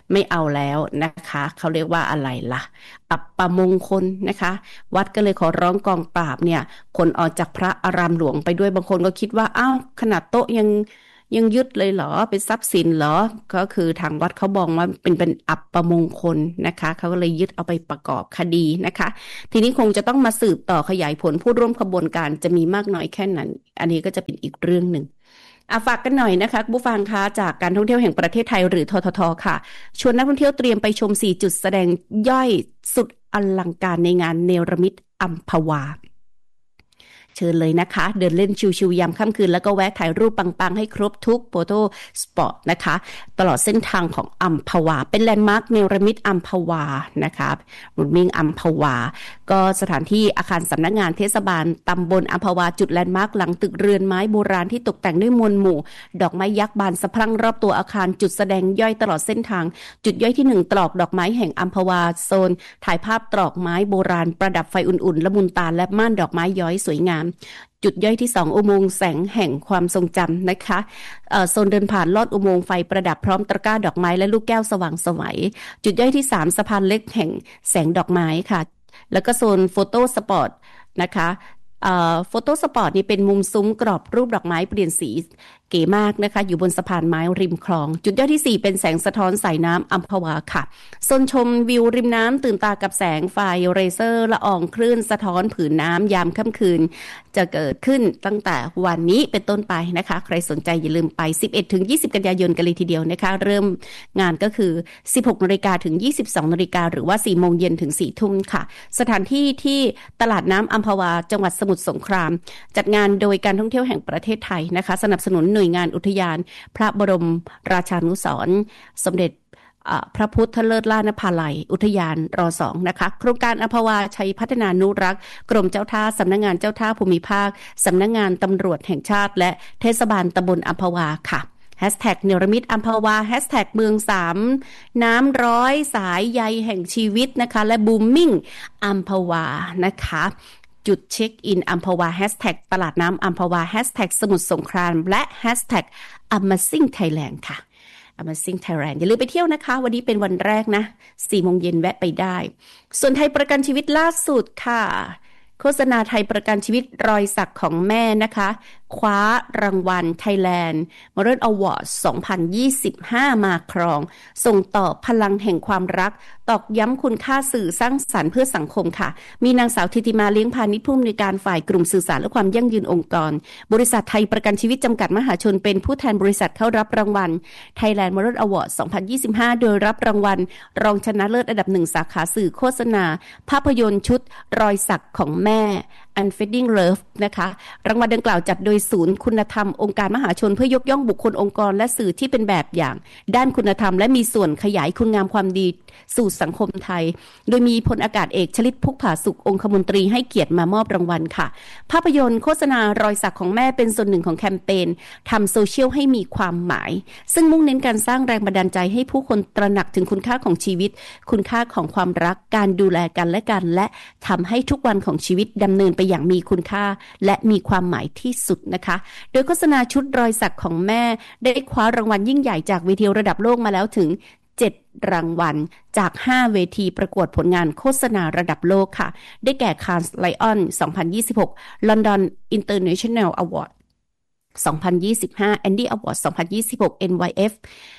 ไม่เอาแล้วนะคะเขาเรียกว่าอะไรล่ะอัปปมงคลนะคะวัดก็เลยขอร้องกองปราบเนี่ยคนออกจากพระอารามหลวงไปด้วยบางคนก็คิดว่าอ้าวขนาดโต๊ะยังยังยึดเลยเหรอเป็นทรัพย์สินเหรอก็คือทางวัดเขาบอกว่าเป็นเป็นอัปปมงคลนะคะเขาก็เลยยึดเอาไปประกอบคดีนะคะทีนี้คงจะต้องมาสืบต่อขยายผลผู้ร่วมขบวนการจะมีมากน้อยแค่นั้นอันนี้ก็จะเป็นอีกเรื่องหนึ่งอ่ะฝากกันหน่อยนะคะผู้ฟังคะจากการท่องเที่ยวแห่งประเทศไทยหรือทททค่ะชวนนักท่องเที่ยวเตรียมไปชมสี่จุดแสดงย่อยสุดอลังการในงานเนรมิตอัมพวาเชิญเลยนะคะเดินเล่นชิวๆยามค่ำคืนแล้วก็แวะถ่ายรูปปังๆให้ครบทุกโฟโต้สปอตนะคะตลอดเส้นทางของอัมพวาเป็นแลนด์มาร์คเนรมิตอัมพวานะคะรุนมิ่งอัมพวาก็สถานที่อาคารสำนักงานเทศบาลตำบลอัมพวาจุดแลนด์มาร์คหลังตึกเรือนไม้โบราณที่ตกแต่งด้วยมวลหมู่ดอกไม้ยักษ์บานสะพรั่งรอบตัวอาคารจุดแสดงย่อยตลอดเส้นทางจุดย่อยที่หนึ่งตรอกดอกไม้แห่งอัมพวาโซนถ่ายภาพตรอกไม้โบราณประดับไฟอุ่นๆละมุนตาและม่านดอกไม้ย้อยสวยงามจุดย่อยที่สองอุโมงค์แสงแห่งความทรงจำนะคะโซนเดินผ่านลอดอุโมงค์ไฟประดับพร้อมตะกร้าดอกไม้และลูกแก้วสว่างไสวจุดย่อยที่สามสะพานเล็กแห่งแสงดอกไม้ค่ะแล้วก็โซนโฟโต้สปอร์ตนะคะโฟโต้สปอร์ตนี่เป็นมุมซุ้มกรอบรูปดอกไม้เปลี่ยนสีเก๋มากนะคะอยู่บนสะพานไม้ริมคลองจุดย่อยที่สี่เป็นแสงสะท้อนสายน้ำอัมพวาค่ะโซนชมวิวริมน้ำตื่นตากับแสงไฟเรเซอร์ละอองคลื่นสะท้อนผืนน้ำยามค่ำคืนจะเกิดขึ้นตั้งแต่วันนี้เป็นต้นไปนะคะใครสนใจอย่าลืมไป สิบเอ็ดถึงยี่สิบ กันยายนกันเลยทีเดียวนะคะเริ่มงานก็คือ สิบหกนาฬิกา ถึง ยี่สิบสองนาฬิกา หรือว่า สี่โมงเย็นถึง สี่ทุ่มค่ะสถานที่ที่ตลาดน้ำอัมพวาจังหวัดสมุทรสงครามจัดงานโดยการท่องเที่ยวแห่งประเทศไทยนะคะสนับสนุนหน่วยงานอุทยานพระบรมราชานุสรณ์สมเด็จพระพุทธเลิศล่านภาลัยอุทยานรสองนะคะโครงการอัมพวาชัยพัฒนานุรักษ์กรมเจ้าท่าสำนักงานเจ้าท่าภูมิภาคสำนักงานตำรวจแห่งชาติและเทศบาลตำบลอัมพวาค่ะแฮชแท็กเนรมิตอัมพวาแฮชแท็กเมืองสามน้ำร้อยสายใยแห่งชีวิตนะคะและบูมมิ่งอัมพวานะคะจุดเช็คอินอัมพวาแฮชแท็กตลาดน้ำอัมพวาแฮชแท็กสมุทรสงครามและแฮชแท็ก Amazing Thailand ค่ะ Amazing Thailand อย่าลืมไปเที่ยวนะคะวันนี้เป็นวันแรกนะ สี่โมงเย็นแวะไปได้ส่วนไทยประกันชีวิตล่าสุดค่ะโฆษณาไทยประกันชีวิตรอยสักของแม่นะคะคว้ารางวัล Thailand Model Award สองพันยี่สิบห้ามาครองส่งต่อพลังแห่งความรักตอกย้ำคุณค่าสื่อสร้างสรรค์เพื่อสังคมค่ะมีนางสาวธิติมาเลี้ยงพาณิชย์ผู้อำนวยการฝ่ายกลุ่มสื่อสารและความยั่งยืนองค์กรบริษัทไทยประกันชีวิตจำกัดมหาชนเป็นผู้แทนบริษัทเข้ารับรางวัล Thailand Model Award สองพันยี่สิบห้าโดยรับรางวัลรองชนะเลิศอันดับหนึ่งสาขาสื่อโฆษณาภาพยนตร์ชุดรอยสักของแม่ Unfading Love นะคะรางวัลดังกล่าวจัดโดยศูนย์คุณธรรมองค์การมหาชนเพื่อยกย่องบุคคลองค์กรและสื่อที่เป็นแบบอย่างด้านคุณธรรมและมีส่วนขยายคุณงามความดีสู่สังคมไทยโดยมีพลอากาศเอกชลิตพุกผาสุของคมนตรีให้เกียรติมามอบรางวัลค่ะภาพยนตร์โฆษณารอยสักของแม่เป็นส่วนหนึ่งของแคมเปญทำโซเชียลให้มีความหมายซึ่งมุ่งเน้นการสร้างแรงบันดาลใจให้ผู้คนตระหนักถึงคุณค่าของชีวิตคุณค่าของความรักการดูแลกันและกันและทำให้ทุกวันของชีวิตดำเนินไปอย่างมีคุณค่าและมีความหมายที่สุดนะคะโดยโฆษณาชุดรอยสักของแม่ได้คว้ารางวัลยิ่งใหญ่จากเวทีระดับโลกมาแล้วถึงเจ็ดรางวัลจากห้าเวทีประกวดผลงานโฆษณาระดับโลกค่ะได้แก่ Cannes Lion สองพันยี่สิบหก London International Award สองพันยี่สิบห้า Andy Award สองพันยี่สิบหก เอ็น วาย เอฟ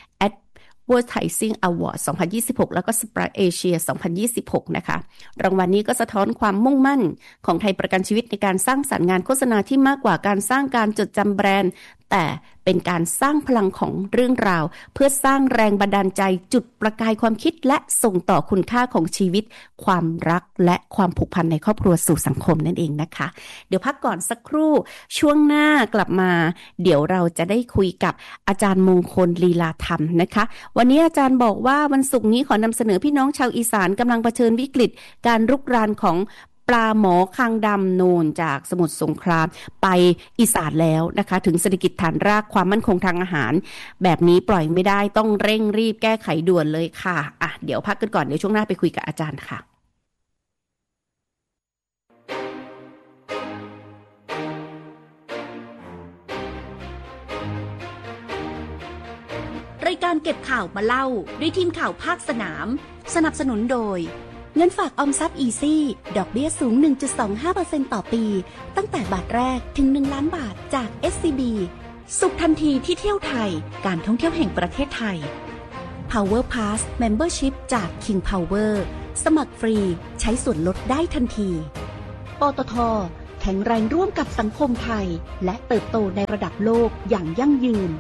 Advertising Award สองพันยี่สิบหกแล้วก็ Sprite Asia สองพันยี่สิบหกนะคะรางวัลนี้ก็สะท้อนความมุ่งมั่นของไทยประกันชีวิตในการสร้างสรรค์งานโฆษณาที่มากกว่าการสร้างการจดจำแบรนด์แต่เป็นการสร้างพลังของเรื่องราวเพื่อสร้างแรงบันดาลใจจุดประกายความคิดและส่งต่อคุณค่าของชีวิตความรักและความผูกพันในครอบครัวสู่สังคมนั่นเองนะคะเดี๋ยวพักก่อนสักครู่ช่วงหน้ากลับมาเดี๋ยวเราจะได้คุยกับอาจารย์มงคลลีลาธรรมนะคะวันนี้อาจารย์บอกว่าวันศุกร์นี้ขอนำเสนอพี่น้องชาวอีสานกำลังเผชิญวิกฤตการรุกรานของปลาหมอคางดำโนนจากสมุทรสงครามไปอีสานแล้วนะคะถึงเศรษฐกิจฐานรากความมั่นคงทางอาหารแบบนี้ปล่อยไม่ได้ต้องเร่งรีบแก้ไขด่วนเลยค่ะอ่ะเดี๋ยวพักกันก่อนเดี๋ยวช่วงหน้าไปคุยกับอาจารย์ค่ะรายการการเก็บข่าวมาเล่าด้วยทีมข่าวภาคสนามสนับสนุนโดยเงินฝากออมทรัพย์อีซี่ดอกเบี้ยสูง หนึ่งจุดสองห้าเปอร์เซ็นต์ ต่อปีตั้งแต่บาทแรกถึงหนึ่งล้านบาทจาก เอส ซี บี สุขทันทีที่เที่ยวไทยการท่องเที่ยวแห่งประเทศไทย Power Pass Membership จาก King Power สมัครฟรีใช้ส่วนลดได้ทันทีปตท.แข็งแรงร่วมกับสังคมไทยและเติบโตในระดับโลกอย่างยั่งยืน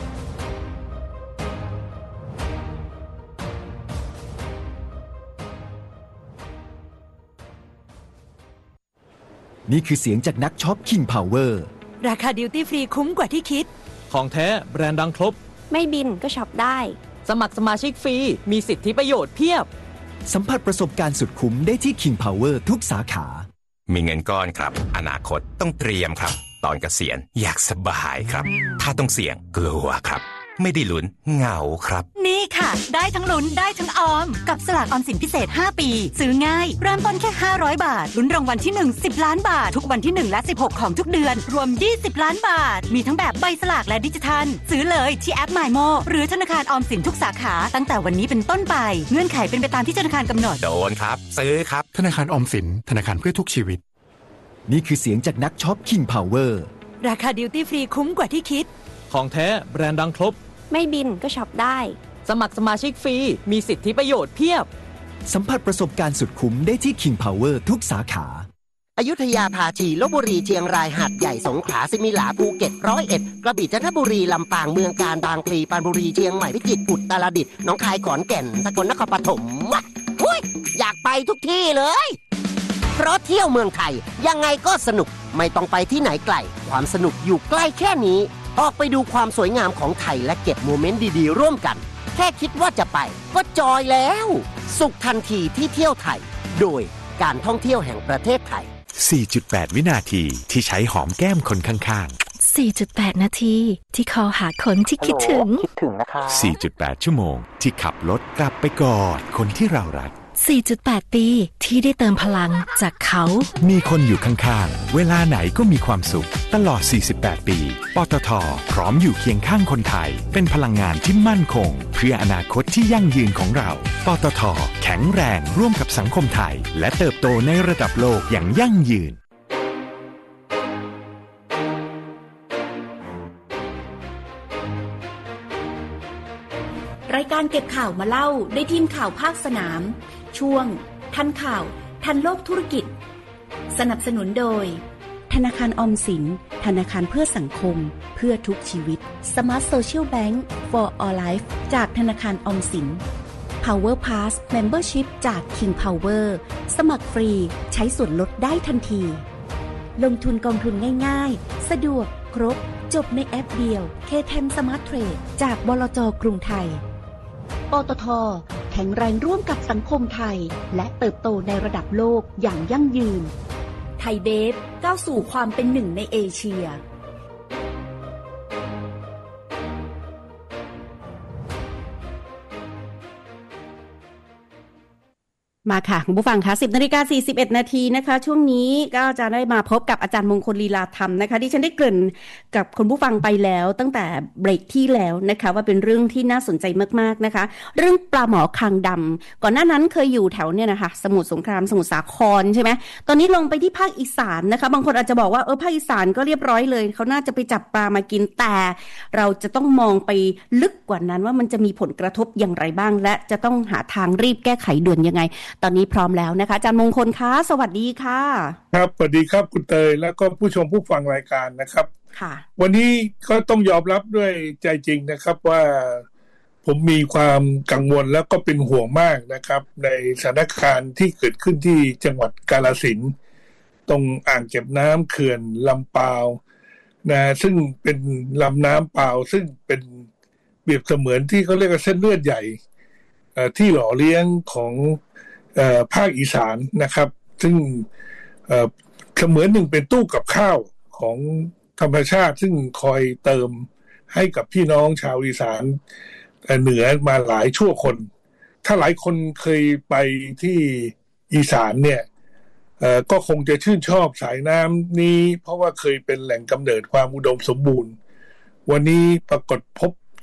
นี่คือเสียงจากนักช็อป King Power ราคาดิวตี้ฟรีคุ้มกว่าที่คิดของแท้แบรนด์ดังครบไม่บินก็ช็อปได้สมัครสมาชิกฟรีมีสิทธิประโยชน์เพียบสัมผัสประสบการณ์สุดคุ้มได้ที่ King Power ทุกสาขามีเงินก้อนครับอนาคตต้องเตรียมครับตอนเกษียณอยากสบายครับถ้าต้องเสี่ยงกลัวครับไม่ได้ลุ้นเหงาครับนี่ค่ะได้ทั้งลุ้นได้ทั้งออมกับสลากออมสินพิเศษห้าปีซื้อง่ายเริ่มต้นแค่ห้าร้อยบาทลุ้นรางวัลที่หนึ่ง สิบล้านบาททุกวันที่หนึ่งและสิบหกของทุกเดือนรวมยี่สิบล้านบาทมีทั้งแบบใบสลากและดิจิทัลซื้อเลยที่แอป มายโม หรือธนาคารออมสินทุกสาขาตั้งแต่วันนี้เป็นต้นไปเงื่อนไขเป็นไปตามที่ธนาคารกำหนดโดนครับซื้อครับธนาคารออมสินธนาคารเพื่อทุกชีวิตนี่คือเสียงจากนักช็อป King Power ราคาดิวตี้ฟรีคุ้มกว่าที่คิดของแท้แบรนด์ดังครบไม่บินก็ช็อปได้สมัครสมาชิกฟรีมีสิทธิประโยชน์เพียบสัมผัสประสบการณ์สุดคุ้มได้ที่ King Power ทุกสาขาอยุธยาภาชีลพบุรีเชียงรายหาดใหญ่สงขลาสิมิหลาภูเก็ตร้อยเอ็ดกระบี่จันทบุรีลำปางเมืองกาญบางพลีปรานบุรีเชียงใหม่พิจิตรอุตรดิตถ์หนองคายขอนแก่นสกลนครปฐมอุ้ยอยากไปทุกที่เลยเพราะเที่ยวเมืองไทยยังไงก็สนุกไม่ต้องไปที่ไหนไกลความสนุกอยู่ใกล้แค่นี้ออกไปดูความสวยงามของไทยและเก็บโมเมนต์ดีๆร่วมกันแค่คิดว่าจะไปก็จอยแล้วสุขทันทีที่เที่ยวไทยโดยการท่องเที่ยวแห่งประเทศไทยสี่จุดแปด วินาทีที่ใช้หอมแก้มคนข้างๆ สี่จุดแปด นาทีที่คอหาคนที่คิดถึงคิดถึงนะคะสี่จุดแปด ชั่วโมงที่ขับรถกลับไปกอดคนที่เรารักสี่จุดแปด ปีที่ได้เติมพลังจากเขามีคนอยู่ข้างๆเวลาไหนก็มีความสุขตลอดสี่สิบแปดปีปตท.พร้อมอยู่เคียงข้างคนไทยเป็นพลังงานที่มั่นคงเพื่ออนาคตที่ยั่งยืนของเราปตท.แข็งแรงร่วมกับสังคมไทยและเติบโตในระดับโลกอย่างยั่งยืนรายการเก็บข่าวมาเล่าด้วยทีมข่าวภาคสนามช่วงทันข่าวทันโลกธุรกิจสนับสนุนโดยธนาคารออมสินธนาคารเพื่อสังคมเพื่อทุกชีวิต Smart Social Bank for All Life จากธนาคารออมสิน Power Pass Membership จาก King Power สมัครฟรีใช้ส่วนลดได้ทันทีลงทุนกองทุนง่ายๆสะดวกครบจบในแอปเดียว เค เท็น Smart Trade จากบลจ.กรุงไทยปตท.แข็งแรงร่วมกับสังคมไทยและเติบโตในระดับโลกอย่างยั่งยืนไทยเบฟก้าวสู่ความเป็นหนึ่งในเอเชียมาค่ะคุณผู้ฟังคะ สิบนาฬิกาสี่สิบเอ็ด นาทีนะคะช่วงนี้ก็จะได้มาพบกับอาจารย์มงคลลีลาธรรมนะคะที่ฉันได้เกริ่นกับคุณผู้ฟังไปแล้วตั้งแต่เบรกที่แล้วนะคะว่าเป็นเรื่องที่น่าสนใจมากๆนะคะเรื่องปลาหมอคางดำก่อนหน้านั้นเคยอยู่แถวเนี่ยนะคะสมุทรสงครามสมุทรสาครใช่ไหมตอนนี้ลงไปที่ภาคอีสานนะคะบางคนอาจจะบอกว่าเออภาคอีสานก็เรียบร้อยเลยเขาน่าจะไปจับปลามากินแต่เราจะต้องมองไปลึกกว่านั้นว่ามันจะมีผลกระทบอย่างไรบ้างและจะต้องหาทางรีบแก้ไขด่วนยังไงตอนนี้พร้อมแล้วนะคะอาจารย์มงคลคะสวัสดีค่ะครับสวัสดีครับคุณเตยแล้วก็ผู้ชมผู้ฟังรายการนะครับค่ะวันนี้ก็ต้องยอมรับด้วยใจจริงนะครับว่าผมมีความกังวลแล้วก็เป็นห่วงมากนะครับในสถานการณ์ที่เกิดขึ้นที่จังหวัดกาฬสินธุ์ตรงอ่างเก็บน้ำเขื่อนลำปาวนะซึ่งเป็นลำน้ำปาวซึ่งเป็นเปรียบเสมือนที่เขาเรียกว่าเส้นเลือดใหญ่ที่หล่อเลี้ยงของภาคอีสานนะครับซึ่งเสมือนหนึ่งเป็นตู้กับข้าวของธรรมชาติซึ่งคอยเติมให้กับพี่น้องชาวอีสานเหนือมาหลายชั่วคนถ้าหลายคนเคยไปที่อีสานเนี่ยก็คงจะชื่นชอบสายน้ำนี้เพราะว่าเคยเป็นแหล่งกำเนิดความอุดมสมบูรณ์วันนี้ปรากฏพบ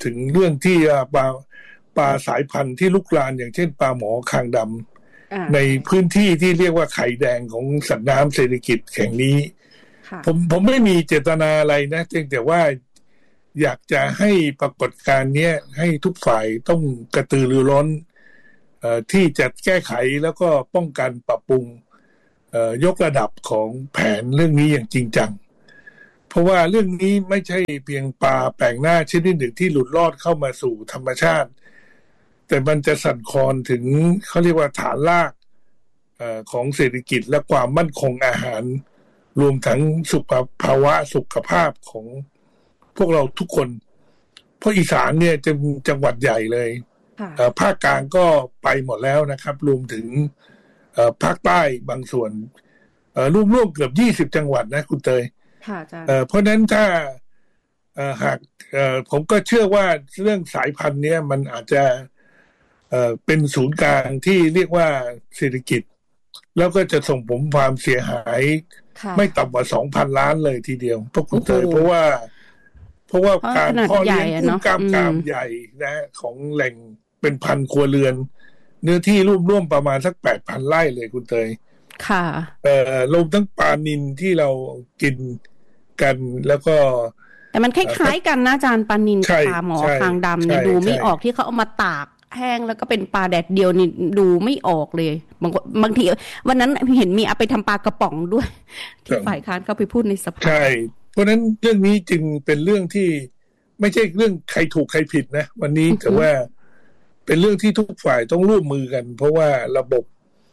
ถึงเรื่องที่ปลาปลาสายพันธุ์ที่ลุกลามอย่างเช่นปลาหมอคางดำในพื้นที่ที่เรียกว่าไข่แดงของสัตว์น้ำเศรษฐกิจแห่งนี้ผมผมไม่มีเจตนาอะไรนะเพียงแต่ว่าอยากจะให้ปรากฏการณ์นี้ให้ทุกฝ่ายต้องกระตือรือร้นเอ่อที่จะแก้ไขแล้วก็ป้องกันปรับปรุงเอ่อยกระดับของแผนเรื่องนี้อย่างจริงจังเพราะว่าเรื่องนี้ไม่ใช่เพียงปลาแปลกหน้าชนิดหนึ่งที่หลุดรอดเข้ามาสู่ธรรมชาติแต่มันจะสั่นคลอนถึงเขาเรียกว่าฐานรากเอ่อของเศรษฐกิจและความมั่นคงอาหารรวมทั้งสุขภาวะสุขภาพของพวกเราทุกคนเพราะอีสานเนี่ยจะจังหวัดใหญ่เลยภาคกลางก็ไปหมดแล้วนะครับรวมถึงภาคใต้บางส่วนรวมๆเกือบยี่สิบจังหวัดนะคุณเตยเพราะนั้นถ้าหากผมก็เชื่อว่าเรื่องสายพันธุ์นี้มันอาจจะเป็นศูนย์กลางที่เรียกว่าเศรษฐกิจแล้วก็จะส่งผลความเสียหายไม่ต่ำกว่า สองพัน ล้านเลยทีเดียวพวกคุณเตยเพราะว่าเพราะว่าการเพาะเลี้ยงกุ้งกล้ามกรามใหญ่นะของแหล่งเป็นพันครัวเรือนเนื้อที่ร่วมๆประมาณสัก แปดพัน ไร่เลยคุณเตยค่ะเอ่อรวมทั้งปลานิลที่เรากินกันแล้วก็แต่มันคล้ายๆกันนะอาจารย์ปลานิลปลาหมอคางดำเนี่ยดูไม่ออกที่เขาเอามาตากแห้งแล้วก็เป็นปลาแดดเดียวนี่ดูไม่ออกเลยบางบางทีวันนั้นเห็นมีเอาไปทำปลากระป๋องด้วยที่ฝ่ายค้านเขาไปพูดในสภาใช่เพราะนั้นเรื่องนี้จึงเป็นเรื่องที่ไม่ใช่เรื่องใครถูกใครผิดนะวันนี้แต่ว่าเป็นเรื่องที่ทุกฝ่ายต้องร่วมมือกันเพราะว่าระบบ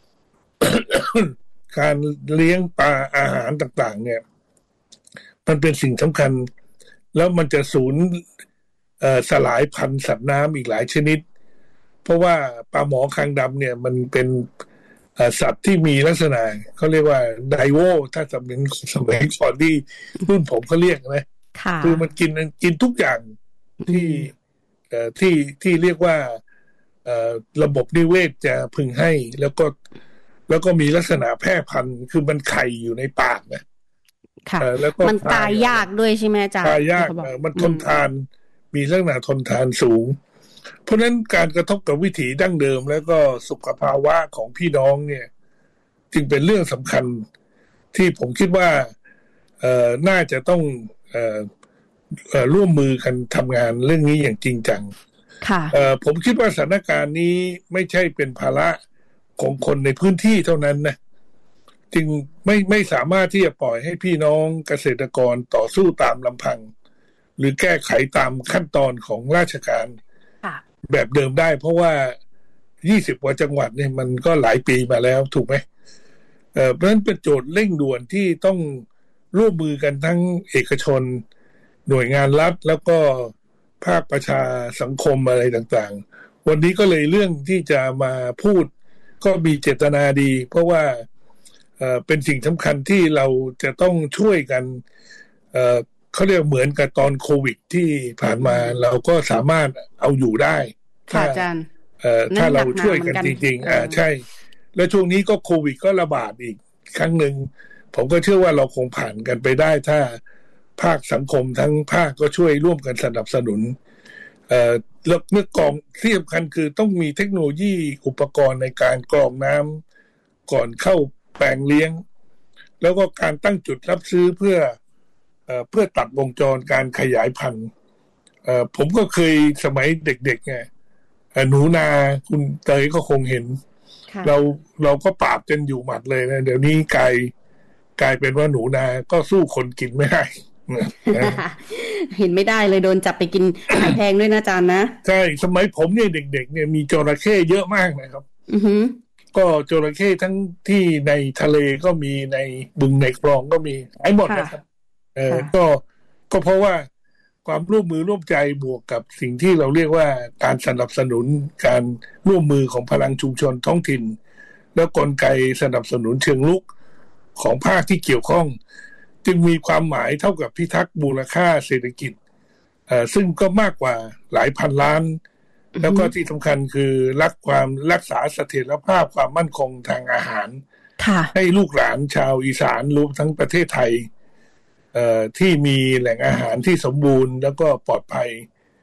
การเลี้ยงปลาอาหารต่างๆเนี่ยมันเป็นสิ่งสำคัญแล้วมันจะสูญสลายพันธุ์สัตว์น้ำอีกหลายชนิดเพราะว่าปลาหมอคางดำเนี่ยมันเป็นสัตว์ที่มีลักษณะเขาเรียกว่าไดโวถ้าสมัยสมัยก่อนที่รุ่นผมเขาเรียกนะคือมันกินกินทุกอย่างที่ที่ที่เรียกว่าระบบนิเวศจะพึงให้แล้วก็แล้วก็มีลักษณะแพร่พันธุ์คือมันไข่อยู่ในปากนะค่ะแล้วก็มันตายยากด้วยใช่ไหมอาจารย์ตายยากมันทนทานมีลักษณะทนทานสูงเพราะฉะนั้นการกระทบกับวิถีดั้งเดิมแล้วก็สุขภาวะของพี่น้องเนี่ยจึงเป็นเรื่องสำคัญที่ผมคิดว่าเอ่อน่าจะต้องเอ่อเอ่อร่วมมือกันทำงานเรื่องนี้อย่างจริงจังค่ะเอ่อผมคิดว่าสถานการณ์นี้ไม่ใช่เป็นภาระของคนในพื้นที่เท่านั้นนะจึงไม่ไม่สามารถที่จะปล่อยให้พี่น้องเกษตรกรต่อสู้ตามลำพังหรือแก้ไขตามขั้นตอนของราชการแบบเดิมได้เพราะว่ายี่สิบกว่าจังหวัดเนี่ยมันก็หลายปีมาแล้วถูกไหมเอ่อเพราะฉะนั้นเป็นโจทย์เร่งด่วนที่ต้องร่วมมือกันทั้งเอกชนหน่วยงานรัฐแล้วก็ภาคประชาสังคมอะไรต่างๆวันนี้ก็เลยเรื่องที่จะมาพูดก็มีเจตนาดีเพราะว่าเอ่อเป็นสิ่งสำคัญที่เราจะต้องช่วยกันเอ่อเขาเรียกเหมือนกับตอนโควิดที่ผ่านมาเราก็สามารถเอาอยู่ได้ค่ะอาจารย์เอ่อถ้าเราช่วยกันจริงๆอ่าใช่แล้วช่วงนี้ก็โควิดก็ระบาดอีกครั้งหนึ่งผมก็เชื่อว่าเราคงผ่านกันไปได้ถ้าภาคสังคมทั้งภาคก็ช่วยร่วมกันสนับสนุนเอ่อแล้วเมื่อกรองที่สำคัญคือต้องมีเทคโนโลยีอุปกรณ์ในการกรองน้ำก่อนเข้าแปลงเลี้ยงแล้วก็การตั้งจุดรับซื้อเพื่อเอ่อเพื่อตัดวงจรการขยายพันธุ์เอ่อผมก็เคยสมัยเด็กๆไงหนูนาคุณเตยก็คงเห็นเราเราก็ปราบจนอยู่หมัดเลยนะเดี๋ยวนี้กลายกลายเป็นว่าหนูนาก็สู้คนกินไม่ได้เห็นไม่ได้เลยโดนจับไปกินขายแพงด้วยนะอาจารย์นะใช่สมัยผมเนี่ยเด็กๆเนี่ยมีจระเข้เยอะมากนะครับอือฮึก็จระเข้ทั้งที่ในทะเลก็มีในบึงในคลองก็มีไอ้หมดนะครับเออก็ก็เพราะว่าความร่วมมือร่วมใจบวกกับสิ่งที่เราเรียกว่าการสนับสนุนการร่วมมือของพลังชุมชนท้องถิ่นแล้วกลไกสนับสนุนเชิงลุกของภาคที่เกี่ยวข้องจึงมีความหมายเท่ากับพิทักษ์มูลค่าเศรษฐกิจเอ่อซึ่งก็มากกว่าหลายพันล้านแล้วก็ที่สำคัญคือรักความรักษาเสถียรภาพความมั่นคงทางอาหารให้ลูกหลานชาวอีสานรวมทั้งประเทศไทยเอ่อที่มีแหล่งอาหารที่สมบูรณ์แล้วก็ปลอดภัย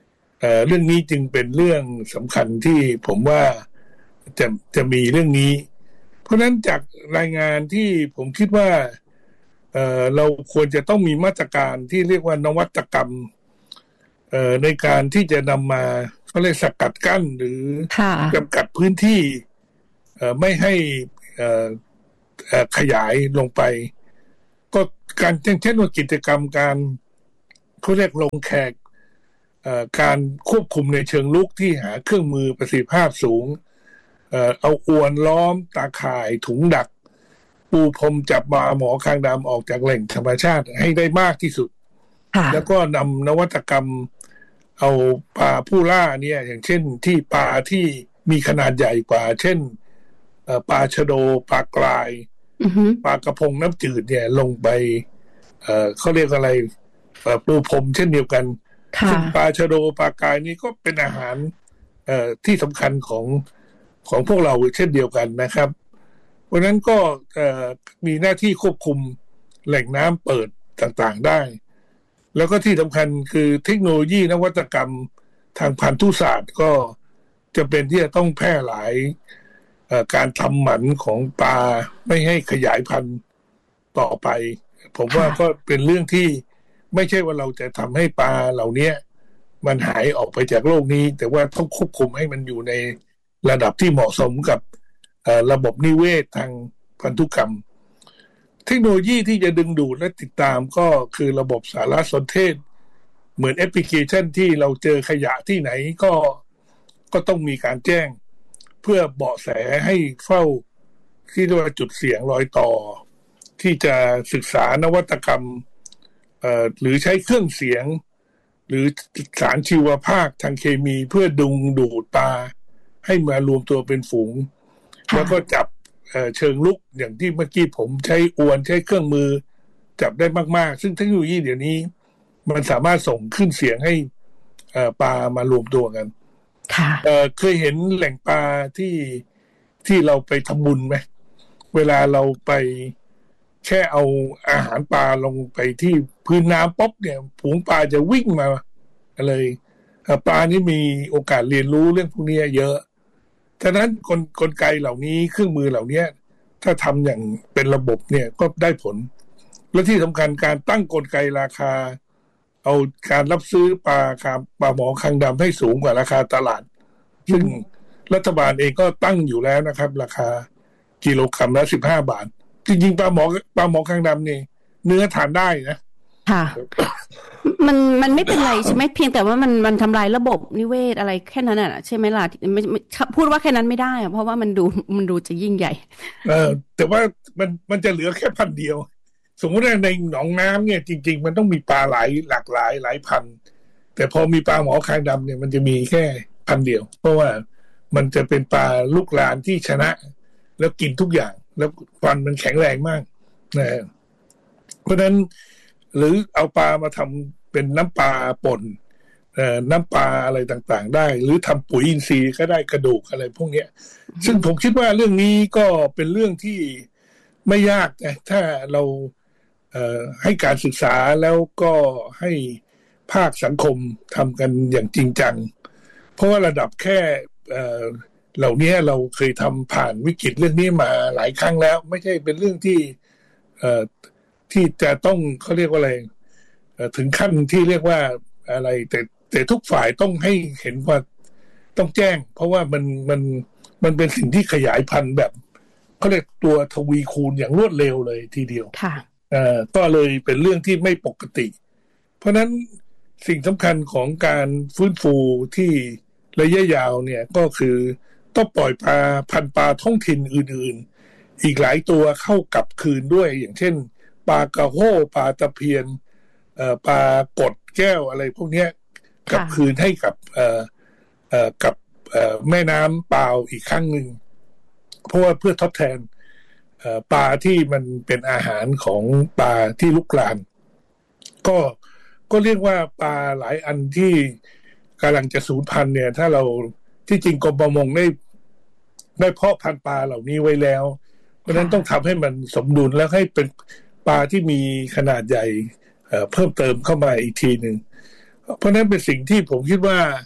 เอ่อเรื่องนี้จึงเป็นเรื่องสำคัญที่ผมว่าจะจะมีเรื่องนี้เพราะฉะนั้นจากรายงานที่ผมคิดว่าเอ่อเราควรจะต้องมีมาตรการที่เรียกว่านวัตกรรมเอ่อในการที่จะนำมาเขาเรียกสกัดกั้นหรือจำกัดพื้นที่เอ่อไม่ให้เอ่อเอ่อขยายลงไปก็การเช่นว่ากิจกรรมการเขาเรียกลงแขกเอ่อการควบคุมในเชิงลุกที่หาเครื่องมือประสิทธิภาพสูงเอ่อเอาอวนล้อมตาข่ายถุงดักปูพรมจับปลาหมอคางดำออกจากแหล่งธรรมชาติให้ได้มากที่สุดแล้วก็นำนวัตกรรมเอาปลาผู้ล่าเนี่ยอย่างเช่นที่ปลาที่มีขนาดใหญ่กว่าเช่นปลาชะโดปลากรายปลากระพงน้ำจืดเนี่ยลงไปเอ่อเขาเรียกอะไรปูพรมเช่นเดียวกันซึ่งปลาชะโดปลากรายนี่ก็เป็นอาหารเอ่อที่สำคัญของของพวกเราเช่นเดียวกันนะครับเพราะนั้นก็เอ่อมีหน้าที่ควบคุมแหล่งน้ำเปิดต่างๆได้แล้วก็ที่สำคัญคือเทคโนโลยีนวัตกรรมทางพันธุศาสตร์ก็จะเป็นที่จะต้องแพร่หลายการทำหมันของปลาไม่ให้ขยายพันธุ์ต่อไปผมว่าก็เป็นเรื่องที่ไม่ใช่ว่าเราจะทำให้ปลาเหล่านี้มันหายออกไปจากโลกนี้แต่ว่าต้องควบคุมให้มันอยู่ในระดับที่เหมาะสมกับระบบนิเวศทางพันธุกรรมเทคโนโลยีที่จะดึงดูดและติดตามก็คือระบบสารสนเทศเหมือนแอปพลิเคชันที่เราเจอขยะที่ไหนก็ก็ต้องมีการแจ้งเพื่อเบาะแสให้เฝ้าที่เรียกว่าจุดเสี่ยงรอยต่อที่จะศึกษานวัตกรรมเอ่อหรือใช้เครื่องเสียงหรือสารชีวภาคทางเคมีเพื่อดึงดูดปลาให้มารวมตัวเป็นฝูงแล้วก็จับเชิงลุกอย่างที่เมื่อกี้ผมใช้อวนใช้เครื่องมือจับได้มากๆซึ่งเทคโนโลยีเดี๋ยวนี้มันสามารถส่งขึ้นเสียงให้ปลามารวมตัวกันเเคยเห็นแหล่งปลาที่ที่เราไปทำบุญไหมเวลาเราไปแค่เอาอาหารปลาลงไปที่พื้นน้ำป๊อบเนี่ยฝูงปลาจะวิ่งมาเลยปลานี่มีโอกาสเรียนรู้เรื่องพวกนี้เยอะฉะนั้นกลกลไกเหล่านี้เครื่องมือเหล่านี้ถ้าทำอย่างเป็นระบบเนี่ยก็ได้ผลและที่สำคัญการตั้งกลไกราคาเอาการรับซื้อปลาคาปลาหมอคางดำให้สูงกว่าราคาตลาดซึ่งรัฐบาลเองก็ตั้งอยู่แล้วนะครับราคากิโลกรัมละสิบห้าบาทจริงๆปลาหมอปลาหมอคางดำนี่เนื้อทานได้นะค่ะมันมันไม่เป็นไรใช่ไหมเพียงแต่ว่ามันมันทำลายระบบนิเวศอะไรแค่นั้นน่ะใช่ไหมล่ะไม่พูดว่าแค่นั้นไม่ได้เพราะว่ามันดูมันดูจะยิ่งใหญ่เออแต่ว่ามันมันจะเหลือแค่พันเดียวสมมติว่าในหนองน้ำเนี่ยจริงๆมันต้องมีปลาหลายหลากหลายหลายพันแต่พอมีปลาหมอคางดำเนี่ยมันจะมีแค่พันเดียวเพราะว่ามันจะเป็นปลาลูกหลานที่ชนะแล้วกินทุกอย่างแล้วฟันมันแข็งแรงมากนะเพราะฉะนั้นหรือเอาปลามาทำเป็นน้ำปลาป่นเอ่อน้ำปลาอะไรต่างๆได้หรือทำปุ๋ยอินทรีย์ก็ได้กระดูกอะไรพวกนี้ซึ่งผมคิดว่าเรื่องนี้ก็เป็นเรื่องที่ไม่ยากนะถ้าเราเอ่อให้การศึกษาแล้วก็ให้ภาคสังคมทำกันอย่างจริงจังเพราะว่าระดับแค่เอ่อเหล่านี้เราเคยทำผ่านวิกฤตเรื่องนี้มาหลายครั้งแล้วไม่ใช่เป็นเรื่องที่เอ่อที่จะต้องเขาเรียกว่าอะไรถึงขั้นที่เรียกว่าอะไรแต่แต่ทุกฝ่ายต้องให้เห็นว่าต้องแจ้งเพราะว่ามันมันมันเป็นสิ่งที่ขยายพันธุ์แบบเขาเรียกตัวทวีคูณอย่างรวดเร็วเลยทีเดียวค่ะเอ่อก็เลยเป็นเรื่องที่ไม่ปกติเพราะนั้นสิ่งสำคัญของการฟื้นฟูที่ระยะยาวเนี่ยก็คือต้องปล่อยปลาพันธุ์ปลาท้องถิ่นอื่นๆอีกหลายตัวเข้ากลับคืนด้วยอย่างเช่นปลากระโห้ปลาตะเพียนเอ่อปลากดแก้วอะไรพวกนี้กลับคืนให้กับเอ่อเอ่อกับเอ่อแม่น้ำเปล่าอีกครั้งหนึ่งเพราะว่าเพื่อทดแทนเอ่อปลาที่มันเป็นอาหารของปลาที่ลุกลานก็ก็เรียกว่าปลาหลายอันที่กำลังจะสูญพันธุ์เนี่ยถ้าเราที่จริงกรมประมงได้ได้เพาะพันธุ์ปลาเหล่านี้ไว้แล้วเพราะฉะนั้นต้องทำให้มันสมดุลแล้วให้เป็นปลาที่มีขนาดใหญ่เอ่อเพิ่มเติมเข้ามาอีกทีหนึ่งเพราะนั้นเป็นสิ่งที่ผมคิดว่า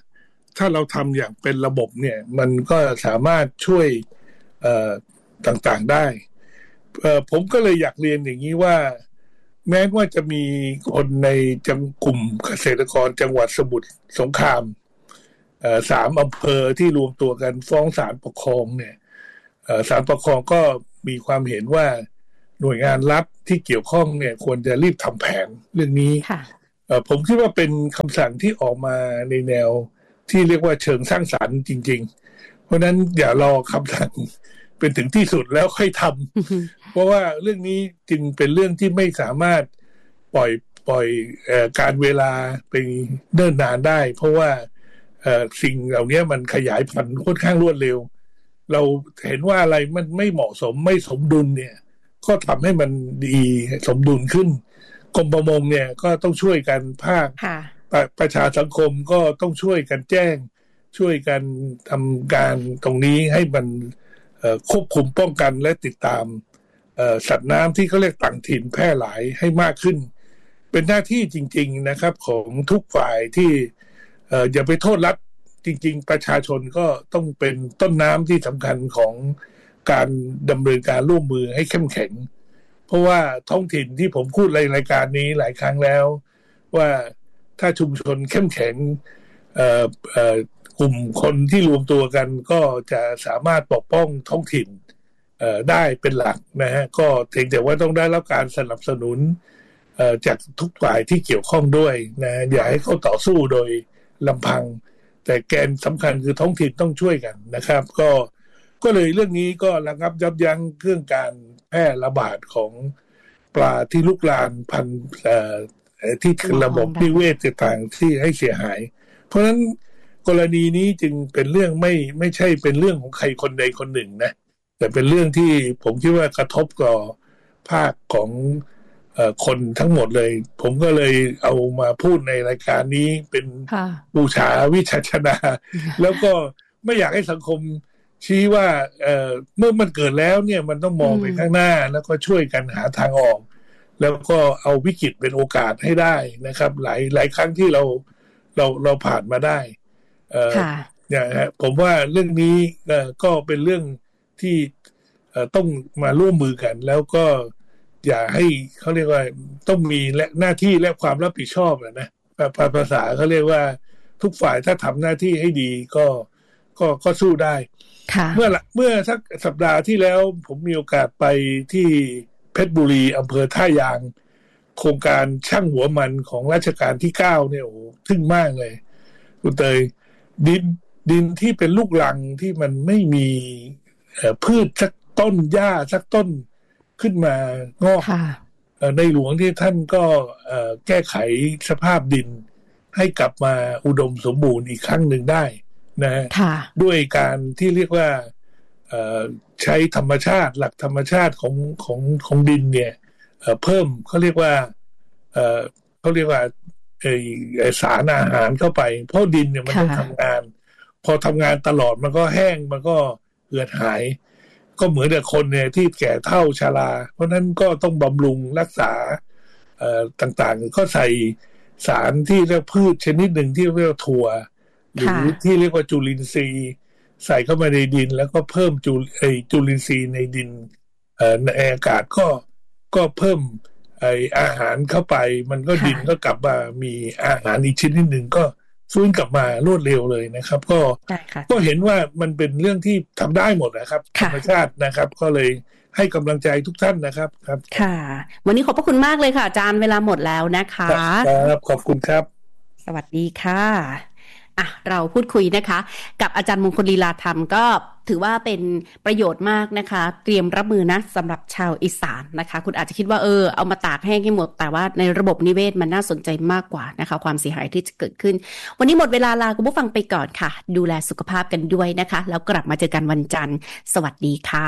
ถ้าเราทำอย่างเป็นระบบเนี่ยมันก็สามารถช่วยเอ่อต่างๆได้เอ่อผมก็เลยอยากเรียนอย่างนี้ว่าแม้ว่าจะมีคนในจังกลุ่มเกษตรกรจังหวัดสมุทรสงครามเอ่อสามอำเภอที่รวมตัวกันฟ้องศาลปกครองเนี่ยเอ่อศาลปกครองก็มีความเห็นว่าหน่วยงานรัฐที่เกี่ยวข้องเนี่ยควรจะรีบทำแผนเรื่องนี้เอ่อผมคิดว่าเป็นคำสั่งที่ออกมาในแนวที่เรียกว่าเชิงสร้างสรรค์จริงๆเพราะนั้นอย่ารอคำสั่งเป็นถึงที่สุดแล้วค่อยทำ เพราะว่าเรื่องนี้จึงเป็นเรื่องที่ไม่สามารถปล่อยปล่อยเอ่อการเวลาไปเนิ่นนานได้เพราะว่าเอ่อสิ่งเหล่านี้มันขยายพันธุ์ค่อนข้างรวดเร็วเราเห็นว่าอะไรมันไม่เหมาะสมไม่สมดุลเนี่ยก็ทำให้มันดีสมดุลขึ้นกรมประมงเนี่ยก็ต้องช่วยกันภาคประประชาสังคมก็ต้องช่วยกันแจ้งช่วยกันทำการตรงนี้ให้มันควบคุมป้องกันและติดตามสัตว์น้ำที่เขาเรียกต่างถิ่นแพร่หลายให้มากขึ้นเป็นหน้าที่จริงๆนะครับของทุกฝ่ายที่อย่าไปโทษรัฐจริงๆประชาชนก็ต้องเป็นต้นน้ำที่สำคัญของการดำเนินการร่วมมือให้เข้มแข็งเพราะว่าท้องถิ่นที่ผมพูดในรายการนี้หลายครั้งแล้วว่าถ้าชุมชนเข้มแข็งเอ่อเอ่อกลุ่มคนที่รวมตัวกันก็จะสามารถปกป้องท้องถิ่นเอ่อได้เป็นหลักนะฮะก็เพียงแต่ว่าต้องได้รับการสนับสนุนเอ่อจากทุกฝ่ายที่เกี่ยวข้องด้วยนะอย่าให้เขาต่อสู้โดยลำพังแต่แกนสำคัญคือท้องถิ่นต้องช่วยกันนะครับก็ก็เลยเรื่องนี้ก็ระงับยับยั้งเรื่องการแพร่ระบาดของปลาที่ลุกลามพันธุ์เอ่อที่ระบบนิเวศต่างๆที่ให้เสียหายเพราะฉะนั้นกรณีนี้จึงเป็นเรื่องไม่ไม่ใช่เป็นเรื่องของใครคนใดคนหนึ่งนะแต่เป็นเรื่องที่ผมคิดว่ากระทบต่อภาคของเอ่อคนทั้งหมดเลยผมก็เลยเอามาพูดในรายการนี้เป็นบูชาวิชาชนา แล้วก็ไม่อยากให้สังคมชี้ว่าเอ่อเมื่อมันเกิดแล้วเนี่ยมันต้องมองไปข้างหน้าแล้วก็ช่วยกันหาทางออกแล้วก็เอาวิกฤตเป็นโอกาสให้ได้นะครับหลายหลายครั้งที่เราเราเราผ่านมาได้เอ่อเนี่ยฮะผมว่าเรื่องนี้เอ่อก็เป็นเรื่องที่เอ่อต้องมาร่วมมือกันแล้วก็อย่าให้เขาเรียกว่าต้องมีและหน้าที่และความรับผิดชอบนะภาษาเขาเรียกว่าทุกฝ่ายถ้าทำหน้าที่ให้ดีก็ก็ก็สู้ได้เมื่อเมื่อสักสัปดาห์ที่แล้วผมมีโอกาสไปที่เพชรบุรีอำเภอท่ายางโครงการช่างหัวมันของรัชกาลที่เก้าเนี่ยโอ้ทึ่งมากเลยคุณเตยดินดินที่เป็นลูกรังที่มันไม่มีพืชสักต้นหญ้าสักต้นขึ้นมางอกในหลวงที่ท่านก็แก้ไขสภาพดินให้กลับมาอุดมสมบูรณ์อีกครั้งหนึ่งได้นะด้วยการที่เรียกว่าใช้ธรรมชาติหลักธรรมชาติของของของดินเนี่ยเพิ่มเขาเรียกว่าเขาเรียกว่าสารอาหารเข้าไปเพราะดินเนี่ยมันต้องทำงานพอทำงานตลอดมันก็แห้งมันก็เหือดหายก็เหมือนกับคนเนี่ยที่แก่เฒ่าชราเพราะนั้นก็ต้องบำรุงรักษาต่างๆก็ใส่สารที่เรียกพืชชนิดหนึ่งที่เรียกว่าถั่วหรือที่เรียกว่าจุลินทรีย์ใส่เข้ามาในดินแล้วก็เพิ่มจุไอจุลินทรีย์ในดินเอ่อในอากาศก็ก็เพิ่มไออาหารเข้าไปมันก็ดินก็กลับมามีอาหารอีกชนิดหนึ่งก็ฟื้นกลับมารวดเร็วเลยนะครับก็ก็เห็นว่ามันเป็นเรื่องที่ทำได้หมดนะครับธรรมชาตินะครับก็เลยให้กำลังใจทุกท่านนะครับครับค่ะวันนี้ขอบพระคุณมากเลยค่ะอาจารย์เวลาหมดแล้วนะคะครับขอบคุณครับสวัสดีค่ะอ่ะเราพูดคุยนะคะกับอาจารย์มงคลลีลาธรรมก็ถือว่าเป็นประโยชน์มากนะคะเตรียมรับมือนะสำหรับชาวอีสานนะคะคุณอาจจะคิดว่าเออเอามาตากแห้งให้หมดแต่ว่าในระบบนิเวศมันน่าสนใจมากกว่านะคะความเสียหายที่จะเกิดขึ้นวันนี้หมดเวลาลาคุณผู้ฟังไปก่อนค่ะดูแลสุขภาพกันด้วยนะคะแล้วกลับมาเจอกันวันจันทร์สวัสดีค่ะ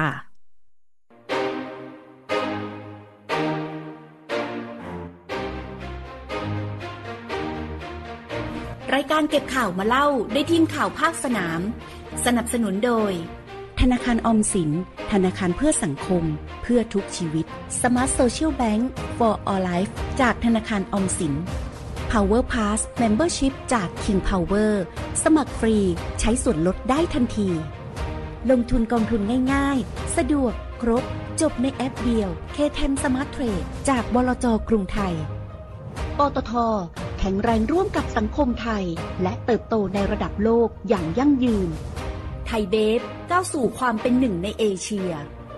รายการเก็บข่าวมาเล่าได้ทีมข่าวภาคสนามสนับสนุนโดยธนาคารออมสินธนาคารเพื่อสังคมเพื่อทุกชีวิต Smart Social Bank for All Life จากธนาคารออมสิน Power Pass Membership จาก King Power สมัครฟรีใช้ส่วนลดได้ทันทีลงทุนกองทุนง่ายๆสะดวกครบจบในแอปเดียว เค เท็น Smart Trade จากบลจ.กรุงไทยปตท.แข็งแรงร่วมกับสังคมไทยและเติบโตในระดับโลกอย่างยั่งยืนไทยเบฟก้าวสู่ความเป็นหนึ่งในเอเชีย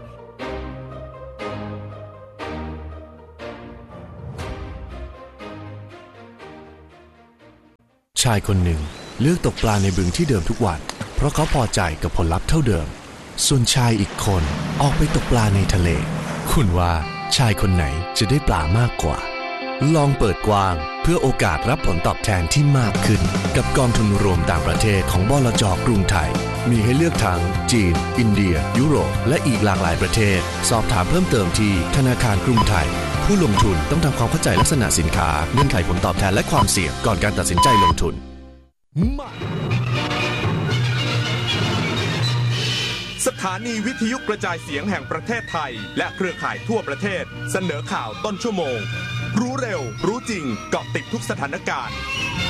ชายคนหนึ่งเลือกตกปลาในบึงที่เดิมทุกวันเพราะเขาพอใจกับผลลัพธ์เท่าเดิมส่วนชายอีกคนออกไปตกปลาในทะเลคุณว่าชายคนไหนจะได้ปลามากกว่าลองเปิดกว้างเพื่อโอกาสรับผลตอบแทนที่มากขึ้นกับกองทุนรวมต่างประเทศของบลจ.กรุงไทยมีให้เลือกทั้งจีนอินเดียยุโรปและอีกหลากหลายประเทศสอบถามเพิ่มเติมที่ธนาคารกรุงไทยผู้ลงทุนต้องทำความเข้าใจลักษณะสินค้าเงื่อนไขผลตอบแทนและความเสี่ยงก่อนการตัดสินใจลงทุนสถานีวิทยุกระจายเสียงแห่งประเทศไทยและเครือข่ายทั่วประเทศเสนอข่าวต้นชั่วโมงรู้เร็วรู้จริงเกาะติดทุกสถานการณ์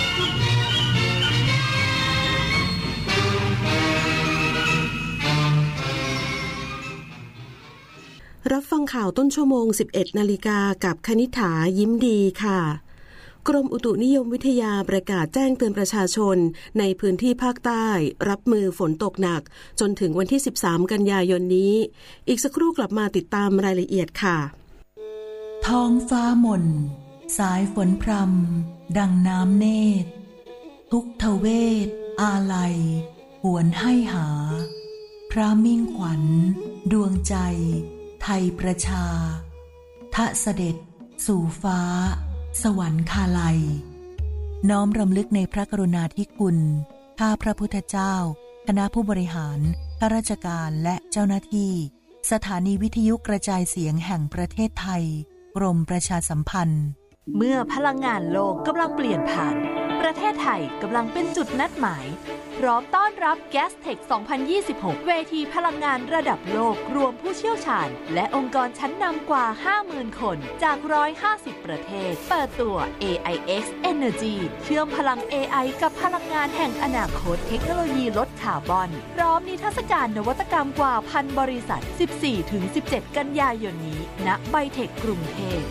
รับฟังข่าวต้นชั่วโมง สิบเอ็ดนาฬิกากับคณิษฐายิ้มดีค่ะกรมอุตุนิยมวิทยาประกาศแจ้งเตือนประชาชนในพื้นที่ภาคใต้รับมือฝนตกหนักจนถึงวันที่สิบสามกันยายนนี้อีกสักครู่กลับมาติดตามรายละเอียดค่ะท้องฟ้าหม่นสายฝนพรำดังน้ำเนตรทุกทเวทอาลัยหวนให้หาพระมิ่งขวัญดวงใจไทยประชาทะเสด็จสู่ฟ้าสวรรคาลัยน้อมรำลึกในพระกรุณาธิคุณข้าพระพุทธเจ้าคณะผู้บริหารข้าราชการและเจ้าหน้าที่สถานีวิทยุกระจายเสียงแห่งประเทศไทยกรมประชาสัมพันธ์เมื่อพลังงานโลกกำลังเปลี่ยนผ่านประเทศไทยกำลังเป็นจุดนัดหมายพร้อมต้อนรับ Gastech สองพันยี่สิบหก เวทีพลังงานระดับโลกรวมผู้เชี่ยวชาญและองค์กรชั้นนำกว่า ห้าหมื่น คนจากหนึ่งร้อยห้าสิบประเทศเปิดตัว เอ ไอ เอ็กซ์ Energy เชื่อมพลัง เอ ไอ กับพลังงานแห่งอนาคตเทคโนโลยีลดคาร์บอนพร้อมนิทรรศการนวัตกรรมกว่าพันบริษัท สิบสี่ถึงสิบเจ็ด กันยายนนี้ณไบเทคกรุงเทพ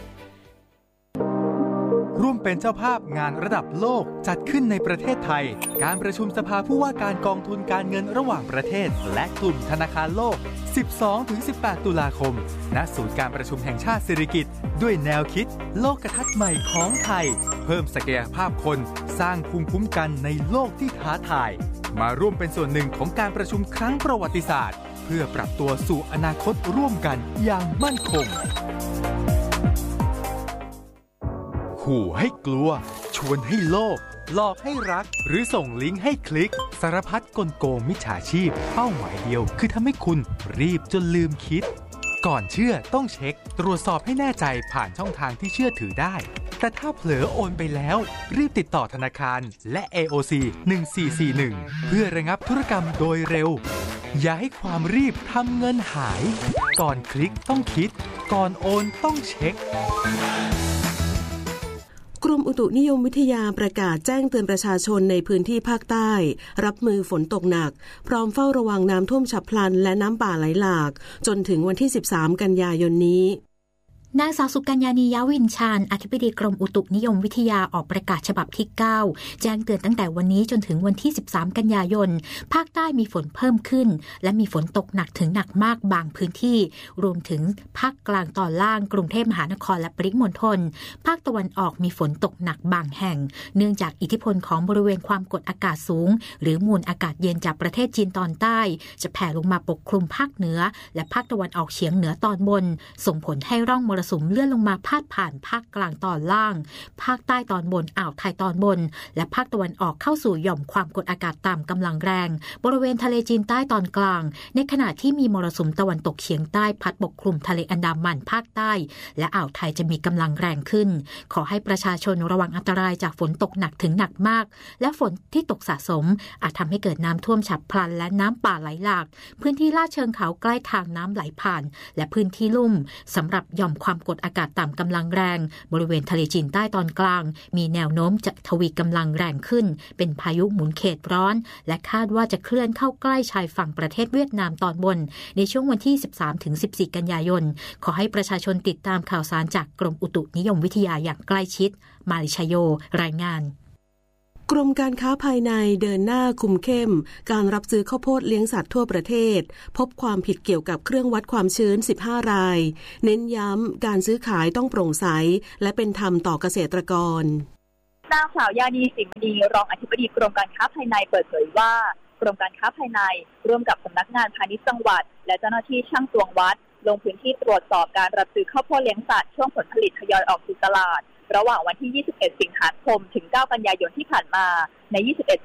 ร่วมเป็นเจ้าภาพงานระดับโลกจัดขึ้นในประเทศไทยการประชุมสภาผู้ว่าการกองทุนการเงินระหว่างประเทศและกลุ่มธนาคารโลก สิบสองถึงสิบแปด ตุลาคมณศูนย์การประชุมแห่งชาติสิริกิติ์ด้วยแนวคิดโลกทัศน์ใหม่ของไทยเพิ่มศักยภาพคนสร้างภูมิคุ้มกันในโลกที่ท้าทายมาร่วมเป็นส่วนหนึ่งของการประชุมครั้งประวัติศาสตร์เพื่อปรับตัวสู่อนาคตร่วมกันอย่างมั่นคงขู่ให้กลัวชวนให้โลภหลอกให้รักหรือส่งลิงก์ให้คลิกสารพัดกลโกงมิจฉาชีพเป้าหมายเดียวคือทำให้คุณรีบจนลืมคิดก่อนเชื่อต้องเช็คตรวจสอบให้แน่ใจผ่านช่องทางที่เชื่อถือได้แต่ถ้าเผลอโอนไปแล้วรีบติดต่อธนาคารและ เอ โอ ซี หนึ่งสี่สี่หนึ่งเพื่อระงับธุรกรรมโดยเร็วอย่าให้ความรีบทำเงินหายก่อนคลิกต้องคิดก่อนโอนต้องเช็คกรมอุตุนิยมวิทยาประกาศแจ้งเตือนประชาชนในพื้นที่ภาคใต้รับมือฝนตกหนักพร้อมเฝ้าระวังน้ำท่วมฉับพลันและน้ำป่าไหลหลากจนถึงวันที่สิบสามกันยายนนี้นางสาวสุกัญญานียวินชาญอธิบดีกรมอุตุนิยมวิทยาออกประกาศฉบับที่เก้าแจ้งเตือนตั้งแต่วันนี้จนถึงวันที่สิบสามกันยายนภาคใต้มีฝนเพิ่มขึ้นและมีฝนตกหนักถึงหนักมากบางพื้นที่รวมถึงภาคกลางตอนล่างกรุงเทพมหานครและปริมณฑลภาคตะวันออกมีฝนตกหนักบางแห่งเนื่องจากอิทธิพลของบริเวณความกดอากาศสูงหรือมวลอากาศเย็นจากประเทศจีนตอนใต้จะแผ่ลงมาปกคลุมภาคเหนือและภาคตะวันออกเฉียงเหนือตอนบนส่งผลให้ร่องมรสุมเลื่อนลงมาพาดผ่านภาคกลางตอนล่างภาคใต้ตอนบนอ่าวไทยตอนบนและภาคตะวันออกเข้าสู่หย่อมความกดอากาศต่ำกำลังแรงบริเวณทะเลจีนใต้ตอนกลางในขณะที่มีมรสุมตะวันตกเฉียงใต้พัดปกคลุมทะเลอันดามันภาคใต้และอ่าวไทยจะมีกำลังแรงขึ้นขอให้ประชาชนระวังอันตรายจากฝนตกหนักถึงหนักมากและฝนที่ตกสะสมอาจทำให้เกิดน้ำท่วมฉับพลันและน้ำป่าไหลหลากพื้นที่ลาดเชิงเขาใกล้ทางน้ำไหลผ่านและพื้นที่ลุ่มสำหรับหย่อมความความกดอากาศต่ำกำลังแรงบริเวณทะเลจีนใต้ตอนกลางมีแนวโน้มจะทวีกำลังแรงขึ้นเป็นพายุหมุนเขตร้อนและคาดว่าจะเคลื่อนเข้าใกล้ชายฝั่งประเทศเวียดนามตอนบนในช่วงวันที่ สิบสามถึงสิบสี่ กันยายนขอให้ประชาชนติดตามข่าวสารจากกรมอุตุนิยมวิทยาอย่างใกล้ชิดมาริชโยรายงานกรมการค้าภายในเดินหน้าคุมเข้มการรับซื้อข้าวโพดเลี้ยงสัตว์ทั่วประเทศพบความผิดเกี่ยวกับเครื่องวัดความชื้นสิบห้ารายเน้นย้ำการซื้อขายต้องโปร่งใสและเป็นธรรมต่อเกษตรกรนางสาวยานีสิงห์มณีรองอธิบดีกรมการค้าภายในเปิดเผยว่ากรมการค้าภายในร่วมกับสำนักงานพาณิชย์จังหวัดและเจ้าหน้าที่ช่างตวงวัดลงพื้นที่ตรวจสอบการรับซื้อข้าวโพดเลี้ยงสัตว์ช่วงผลผลิตทยอยออกสู่ตลาดระหว่างวันที่ ยี่สิบเอ็ด สิงหาคมถึง เก้า กันยายนที่ผ่านมาใน ยี่สิบเอ็ด